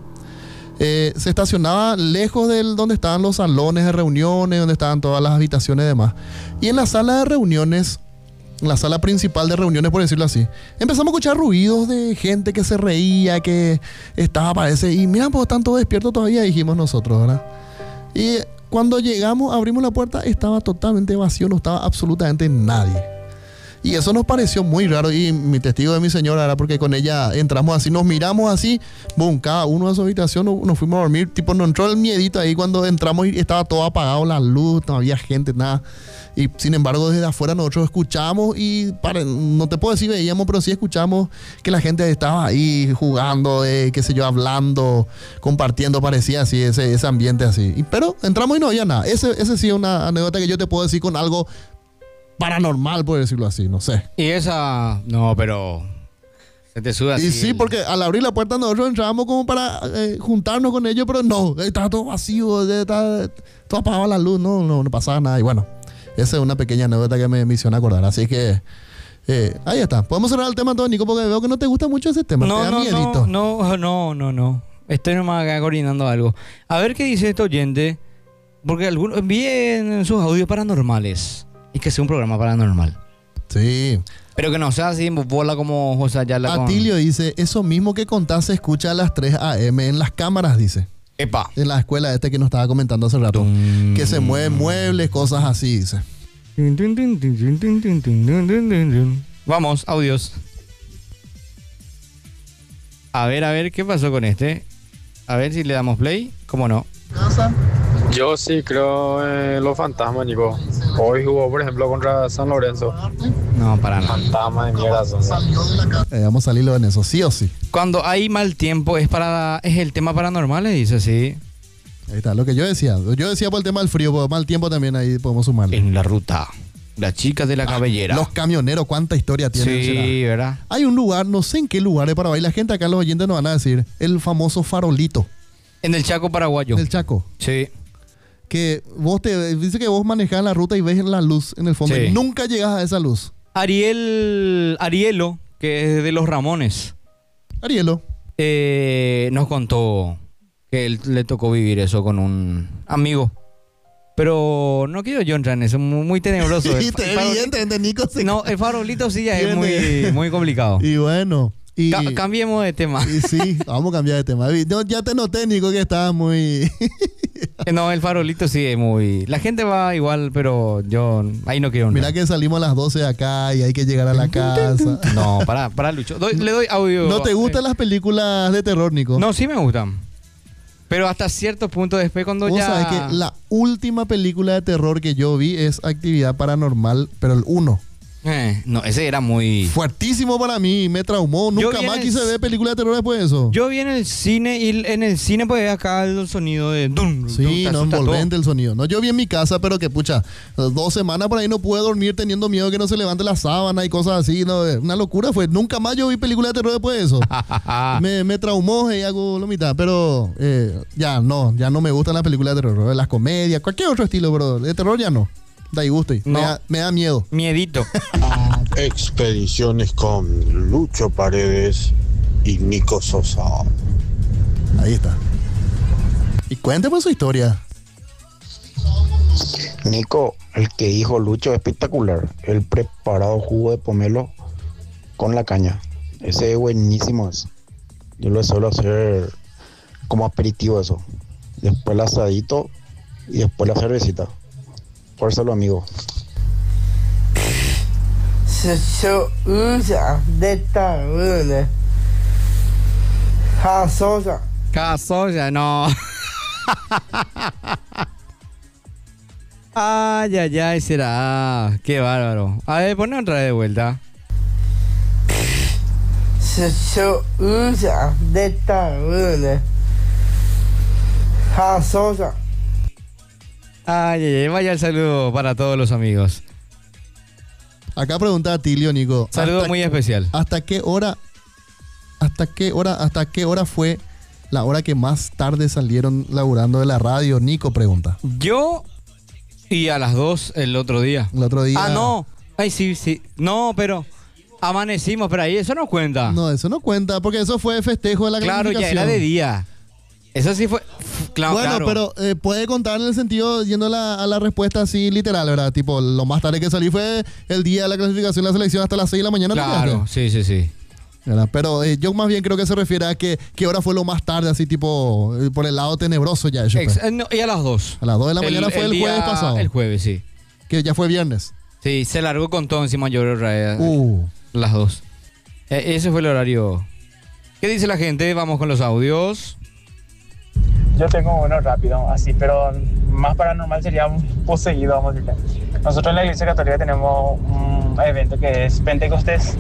eh, se estacionaba lejos de donde estaban los salones de reuniones, donde estaban todas las habitaciones y demás. Y en la sala de reuniones, en la sala principal de reuniones, por decirlo así, empezamos a escuchar ruidos de gente que se reía, que estaba, parece, y mira, pues están todos despiertos todavía, dijimos nosotros, ¿verdad? Y cuando llegamos, abrimos la puerta, estaba totalmente vacío, no estaba absolutamente nadie. Y eso nos pareció muy raro, y mi testigo de mi señora era porque con ella entramos así, nos miramos así, boom, cada uno a su habitación, nos, nos fuimos a dormir, tipo nos entró el miedito ahí cuando entramos y estaba todo apagado, la luz, no había gente, nada. Y sin embargo desde afuera nosotros escuchamos y para, no te puedo decir veíamos, pero sí escuchamos que la gente estaba ahí jugando, eh, qué sé yo, hablando, compartiendo, parecía así, ese, ese ambiente así. Y, pero entramos y no había nada. Ese, ese sí es una anécdota que yo te puedo decir con algo paranormal, por decirlo así, no sé. Y esa, no, pero se te sube así. Y sí, el- porque al abrir la puerta nosotros entrábamos como para eh, juntarnos con ellos, pero no, estaba todo vacío, eh, estaba todo apagado la luz, no, no, no pasaba nada. Y bueno, esa es una pequeña anécdota que me misiona acordar. Así que eh, ahí está. Podemos cerrar el tema, todo, Nico, porque veo que no te gusta mucho ese tema. No, te da no, miedito. no, no, no, no, no. Estoy nomás acá coordinando algo. A ver qué dice este oyente, porque algunos envíen sus audios paranormales. Y que sea un programa paranormal. Sí. Pero que no sea así bola como José Ayala con... Atilio dice, eso mismo que contás se escucha a las tres a eme en las cámaras, dice. Epa. En la escuela este que nos estaba comentando hace rato. Que se mueven muebles, cosas así, dice. Vamos, audios. A ver, a ver, ¿qué pasó con este? A ver si le damos play. ¿Cómo no? Yo sí creo en los fantasmas, Nico. Hoy jugó, por ejemplo, contra San Lorenzo. No, para nada. Fantasmas de mierda son. Eh, vamos a salirlo en eso, sí o sí. Cuando hay mal tiempo es para es el tema paranormal, le dice, sí. Ahí está, lo que yo decía. Yo decía por el tema del frío, por mal tiempo también ahí podemos sumarle. En la ruta. La chica de la cabellera. Los camioneros, cuánta historia tienen. Sí, será. ¿verdad? Hay un lugar, no sé en qué lugar es para bailar. La gente acá, los oyentes nos van a decir, el famoso farolito. En el Chaco paraguayo. En el Chaco. Sí. Que vos te, dice que vos manejás la ruta y ves la luz en el fondo. Sí. Y nunca llegas a esa luz. Ariel, Arielo, que es de los Ramones. Arielo. Eh, nos contó que él le tocó vivir eso con un amigo. Pero no quiero yo entrar en eso, muy, muy tenebroso. Sí, El te- farol- evidentemente, Nico. se- No, el farolito sí ya es muy, Tiene- muy complicado. Y bueno. Y, Ca- cambiemos de tema. y sí, vamos a cambiar de tema. Yo ya te noté, Nico, que estabas muy... No, el farolito sí es muy... La gente va igual, pero yo ahí no quiero Mira entrar. que salimos a las doce de acá y hay que llegar a la casa. No, para, para Lucho. Doy- le doy audio. ¿No te gustan las películas de terror, Nico? No, sí me gustan. Pero hasta cierto punto después cuando Vos ya... sabés que la última película de terror que yo vi es Actividad Paranormal, pero el uno. Eh, no, ese era muy... Fuertísimo para mí, me traumó. Yo Nunca vi más en quise el- ver películas de terror después de eso. Yo vi en el cine y en el cine pues acá el sonido de... dum, Sí, dum, te no, asusta envolvente el sonido. No, yo vi en mi casa, pero que pucha, dos semanas por ahí no pude dormir teniendo miedo que no se levante la sábana y cosas así. No, una locura fue. Nunca más yo vi películas de terror después de eso. me, me traumó y hago lo mitad. Pero eh, ya no, ya no me gustan las películas de terror. Las comedias, cualquier otro estilo, pero de terror ya no. Da gusto. y No. Me, da, me da miedo. Miedito. Expediciones con Lucho Paredes y Nico Sosa. Ahí está. Y cuénteme su historia. Nico, el que dijo Lucho es espectacular. El preparado jugo de pomelo con la caña. Ese es buenísimo. Ese. Yo lo suelo hacer como aperitivo eso. Después el asadito y después la cervecita. Por eso lo amigo. Se usa de tabuna. Jasosa. Caso ya no. Ay, ay, ay, será. Qué bárbaro. A ver, ponme otra vez de vuelta. Se usa de tabunes. Jasosa. Ay, ay, ay, vaya el saludo para todos los amigos. Acá pregunta a Tilio, Nico. Saludo ¿hasta muy qué- especial. ¿Hasta qué hora? ¿Hasta qué hora? ¿Hasta qué hora fue la hora que más tarde salieron laburando de la radio? Nico pregunta. Yo y a las dos el otro día. El otro día. Ah, no. Ay, sí, sí. No, pero amanecimos, pero ahí eso no cuenta. No, eso no cuenta, porque eso fue festejo de la Claro, ya clasificación. era de día. Eso sí fue. Claro, Bueno, claro. pero eh, puede contar en el sentido, yendo a la, a la respuesta así literal, ¿verdad? Tipo, lo más tarde que salí fue el día de la clasificación de la selección hasta las seis de la mañana. ¿te Claro, quedaste? sí, sí, sí. ¿Verdad? Pero eh, yo más bien creo que se refiere a que qué hora fue lo más tarde, así tipo, eh, por el lado tenebroso ya. Eso, Ex- pues. eh, no, y a las dos. A las dos de la mañana fue el día- jueves pasado. El jueves, sí. Que ya fue viernes. Sí, se largó con todo encima yo creo, Uh. las dos. Eh, ese fue el horario. ¿Qué dice la gente? Vamos con los audios. Yo tengo uno rápido, así, pero más paranormal sería un poseído, vamos a decirle. Nosotros en la Iglesia Católica tenemos un evento que es Pentecostés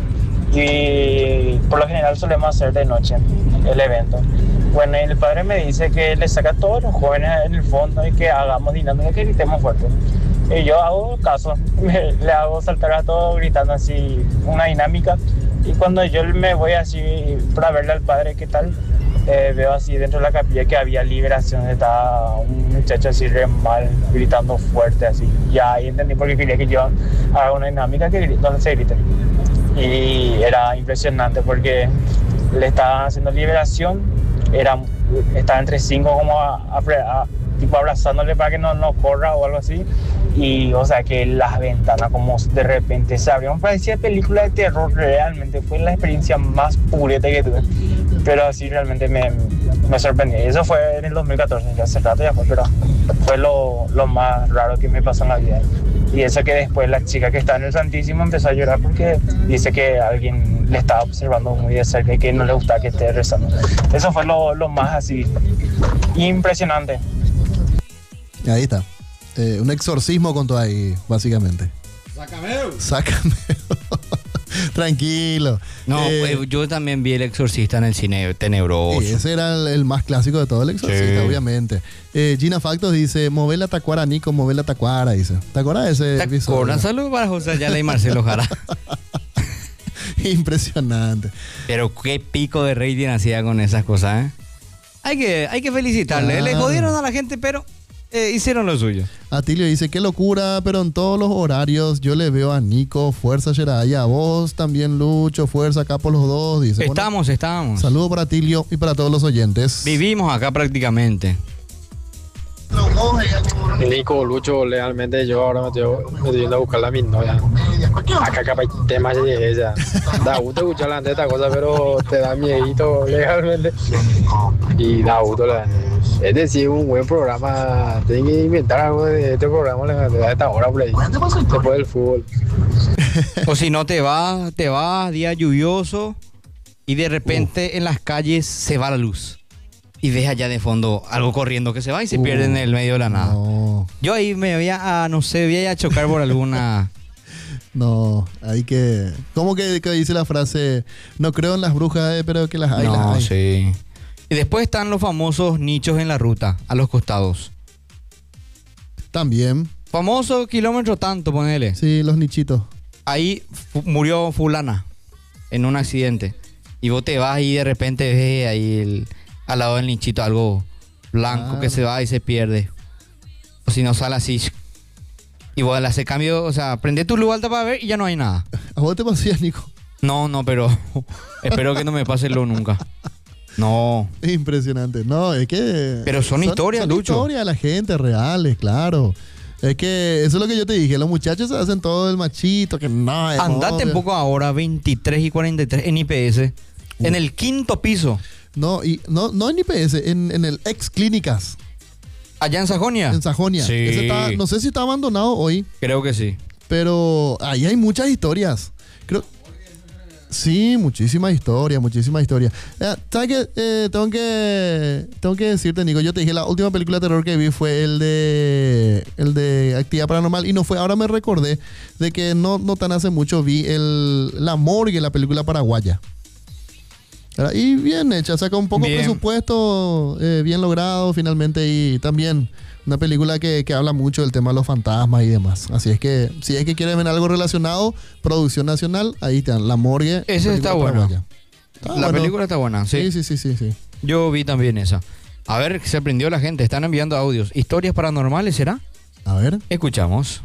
y por lo general solemos hacer de noche el evento. Bueno, el padre me dice que le saca a todos los jóvenes en el fondo y que hagamos dinámica, que gritemos fuerte. Y yo hago caso, me- le hago saltar a todos gritando así una dinámica. Y cuando yo me voy así para verle al padre qué tal, eh, veo así dentro de la capilla que había liberación, estaba un muchacho así re mal, gritando fuerte así. Ya ahí entendí por qué quería que yo haga una dinámica que gri- donde se grite. Y era impresionante porque le estaban haciendo liberación, era, estaba entre cinco como a, a, a- tipo abrazándole para que no, no corra o algo así. Y o sea que las ventanas como de repente se abrieron, parecía película de terror, realmente fue la experiencia más pureta que tuve, pero así realmente me, me sorprendió. Eso fue en el dos mil catorce, ya hace rato ya fue, pero fue lo, lo más raro que me pasó en la vida. Y eso que después la chica que está en el Santísimo empezó a llorar porque dice que alguien le estaba observando muy de cerca y que no le gustaba que esté rezando. Eso fue lo, lo más así impresionante. Ahí está. Eh, un exorcismo con todo ahí, básicamente. Sácame. Sácame. Tranquilo. No, Eh, eh, yo también vi El Exorcista en el cine tenebroso. Sí, ese era el, el más clásico de todo, el exorcista, Sí. obviamente. Eh, Gina Factos dice, mover la tacuara, Nico, mover la tacuara, dice. ¿Te acuerdas de ese ¿Te episodio? acuerdas? Saludos para José Ayala y Marcelo Jara. Impresionante. Pero qué pico de rating hacía con esas cosas, ¿eh? Hay que, hay que felicitarle. Le Claro. jodieron a la gente, pero eh, hicieron lo suyo. Atilio dice, qué locura, pero en todos los horarios yo le veo a Nico, fuerza Sheraya, a vos también Lucho, fuerza acá por los dos, dice. Bueno, Estamos, estamos. saludo para Atilio y para todos los oyentes. Vivimos acá prácticamente. Nico, Lucho, legalmente yo ahora me estoy, me estoy yendo a buscarla a mi novia. Acá capaz hay temas de ella. Da gusto escuchar antes esta cosa, pero te da miedito legalmente. Y da gusto. La, es decir, un buen programa. Tienen que inventar algo de este programa a esta hora por ahí. Después del fútbol. O si no te vas, te vas, día lluvioso, y de repente en las calles se va la luz. Y ves allá de fondo algo corriendo que se va y se Uh, pierde en el medio de la nada. No, Yo ahí me voy a, a, no sé, voy a ir a chocar por alguna... no, hay que... ¿Cómo que, que dice la frase? No creo en las brujas, eh, pero que las hay, las No, hay. sí. Y después están los famosos nichos en la ruta, a los costados. También. Famoso kilómetro tanto, ponele. Sí, los nichitos. Ahí fu- murió fulana en un accidente. Y vos te vas y de repente ves ahí el, al lado del nichito algo blanco Ah. que se va y se pierde. O si no sale así. Y vos le haces cambio, o sea, prende tu luz alta para ver y ya no hay nada. ¿A vos te pasías, Nico? No, no, pero espero que no me pase lo nunca. No. Impresionante. No, es que... Pero son historias, son Lucho. historias de la gente, reales, claro. Es que eso es lo que yo te dije. Los muchachos se hacen todo el machito, que no... es Andate obvio. un poco ahora, veintitrés y cuarenta y tres en I P S. En el quinto piso. No, y no, no en I P S, en, en el ex Clínicas, Allá en Sajonia. en Sajonia. Sí. Ese está- no sé si está abandonado hoy, Creo que sí. pero ahí hay muchas historias. Creo, Sí, muchísima historia, muchísima historia. Eh, ¿Sabes qué? Eh, tengo que tengo que decirte, Nico, yo te dije, la última película de terror que vi fue el de el de Actividad Paranormal y no fue, ahora me recordé de que no, no tan hace mucho vi el La Morgue, la película paraguaya. ¿Verdad? Y bien hecha, o sea, con un poco Bien. presupuesto, eh, bien logrado finalmente y también una película que, que habla mucho del tema de los fantasmas y demás. Así es que, si es que quieren ver algo relacionado, producción nacional, ahí están, La Morgue. Ese está película bueno. paraguaya. Está La bueno. película está buena, sí. Sí, sí, sí, sí, sí. Yo vi también esa. A ver, se prendió la gente, están enviando audios. ¿Historias paranormales será? A ver. Escuchamos.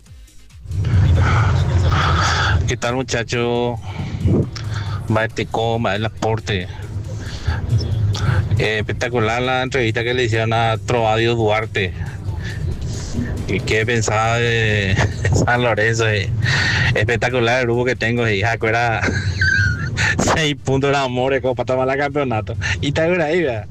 ¿Qué tal, muchacho? Maeteco, el aporte. Eh, espectacular la entrevista que le hicieron a Trovadio Duarte. ¿Y qué pensaba de San Lorenzo? Eh? Espectacular el grupo que tengo. Y Jaco era seis puntos de amor como para tomar el campeonato. Y está ahí, ¿verdad?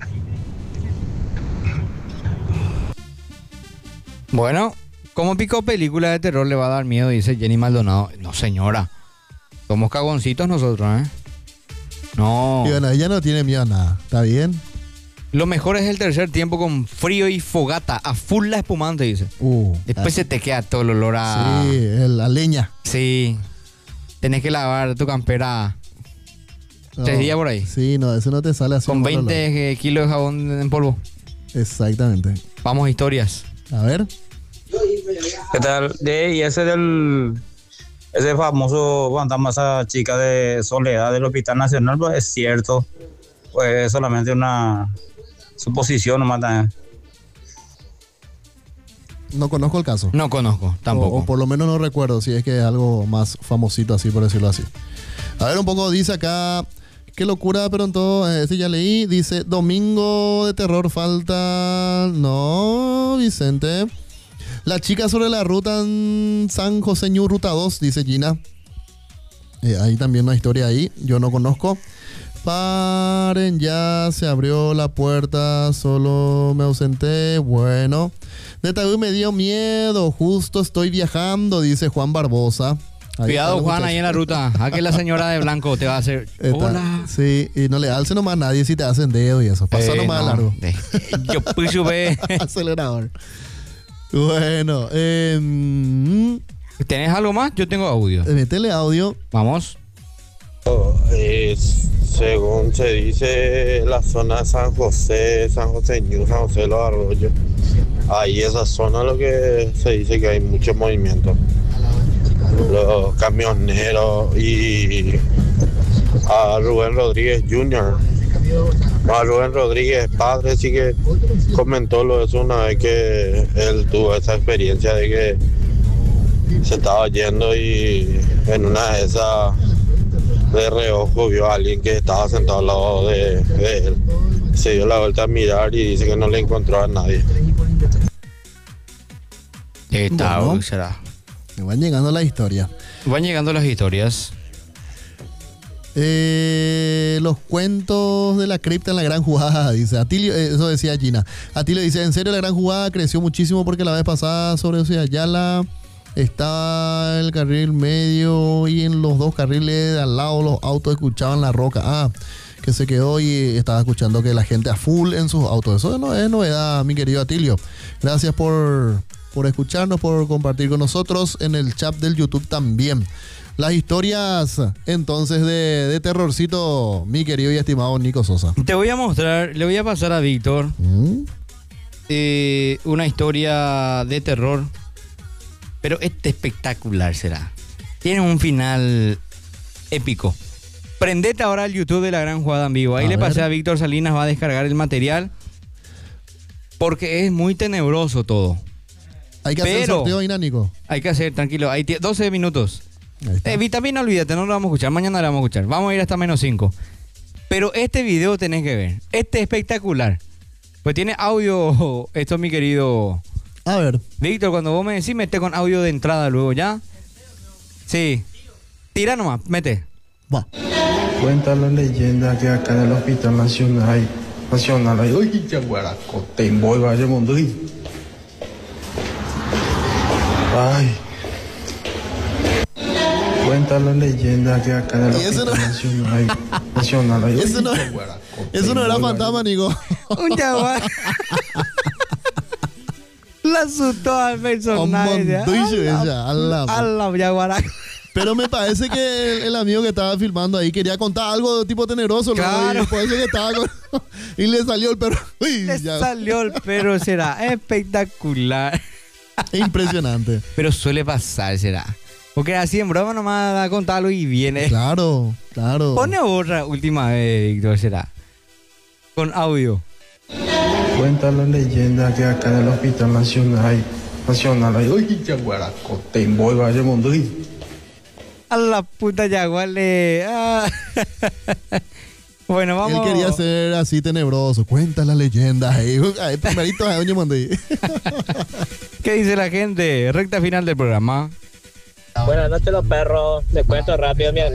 Bueno, como pico película de terror le va a dar miedo, dice Jenny Maldonado. No, señora. Somos cagoncitos nosotros, ¿eh? No. Y bueno, ella no tiene miedo a nada. ¿Está bien? Lo mejor es el tercer tiempo con frío y fogata. A full la espumante, dice. Uh, Después ah. se te queda todo el olor a... Sí, el- la leña. Sí. Tenés que lavar tu campera tres No, días por ahí. Sí, no, eso no te sale así. Con un buen olor. veinte kilos de jabón en polvo. Exactamente. Vamos a historias. A ver. ¿Qué tal? De, y ese del ese famoso fantasma, esa chica de Soledad del Hospital Nacional, pues es cierto. Pues es solamente una suposición nomás también. No conozco el caso. No conozco, tampoco. O, o por lo menos no recuerdo si es que es algo más famosito así, por decirlo así. A ver, un poco dice acá. Qué locura, pero en todo, este ya leí. Dice, domingo de terror falta. No, Vicente. La chica sobre la ruta en San José Ñu, ruta dos, dice Gina. Eh, hay también una historia ahí, yo no conozco. Paren, ya se abrió la puerta, solo me ausenté. Bueno, de Tabú me dio miedo, justo estoy viajando, dice Juan Barbosa. Ahí Cuidado, está el Juan, muchacho. ahí en la ruta. Aquí la señora de blanco te va a hacer. Está- Hola. Sí, y no le alce nomás a nadie si te hacen dedo y eso. Pasa Eh, nomás no, largo. eh, yo puse ve. Acelerador. Bueno, eh, mm, ¿Tenés algo más? Yo tengo audio. métele audio. Vamos. Eh, según se dice, la zona de San José, San José Ñu, San José de los Arroyos, ahí esa zona lo que se dice que hay mucho movimiento. Los camioneros y a Rubén Rodríguez junior A Rubén Rodríguez padre sí que comentó lo de eso una vez que él tuvo esa experiencia de que se estaba yendo y en una de esas de reojo vio a alguien que estaba sentado al lado de, de él. Se dio la vuelta a mirar y dice que no le encontró a nadie. Está, Bueno. será. Me van llegando la historia. Van llegando las historias. Eh, los cuentos de la cripta en la gran jugada, dice Atilio, eh, eso decía Gina. Atilio dice, en serio la gran jugada creció muchísimo porque la vez pasada sobre Ciudad Ayala estaba el carril medio y en los dos carriles de al lado los autos escuchaban la roca. Ah, que se quedó y estaba escuchando que la gente a full en sus autos. Eso no es novedad, mi querido Atilio. Gracias por, por escucharnos, por compartir con nosotros en el chat del YouTube también. Las historias entonces de, de terrorcito, mi querido y estimado Nico Sosa. Te voy a mostrar, le voy a pasar a Víctor ¿Mm? eh, una historia de terror, pero este espectacular será. Tiene un final épico. Prendete ahora al YouTube de La Gran Jugada en Vivo. Ahí A le pasé ver. a Víctor Salinas, va a descargar el material porque es muy tenebroso todo. Hay que hacer el Pero- sorteo ahí, Nico. Hay que hacer, tranquilo, hay tie- doce minutos. Eh, vitamina, olvídate, no lo vamos a escuchar. Mañana lo vamos a escuchar. Vamos a ir hasta menos cinco. Pero este video tenés que ver. Este es espectacular. Pues tiene audio. Esto, mi querido. A ver. Víctor, cuando vos me decís, mete con audio de entrada luego, ¿ya? Sí. Tira nomás, mete. Va. Cuenta la leyenda que acá en el Hospital Nacional, Nacional hay, uy, ya guaraco, te envuelva ese mundo. y- Ay. Cuenta la leyenda que acá en el Y ese Hospital no- Nacional, Nacional hay Eso no, eso no era fantasma, Nico. Un jaguar. La asustó al personaje. ya. Montoya ella, a la- A la jaguara. Pero me parece que el, el amigo que estaba filmando ahí quería contar algo tipo tenebroso. ¿no? Claro. Y por eso que estaba con- y le salió el perro. Uy, Le ya. salió el perro, será espectacular. Impresionante. Pero suele pasar, será. Porque así en broma nomás da a contarlo y viene. Claro, claro. Pone otra última vez, Víctor, será. Con audio. Cuenta la leyenda que acá en el Hospital Nacional, Nacional hay. Uy, Yaguaraco, te voy, vaya mundo. y- A la puta jaguar le. ah. Bueno, vamos. Él quería ser así tenebroso. Cuenta las leyendas. Ahí, ahí primerito a Doña Mondí. ¿Qué dice la gente? Recta final del programa. Buenas noches, los perros. Les cuento rápido mi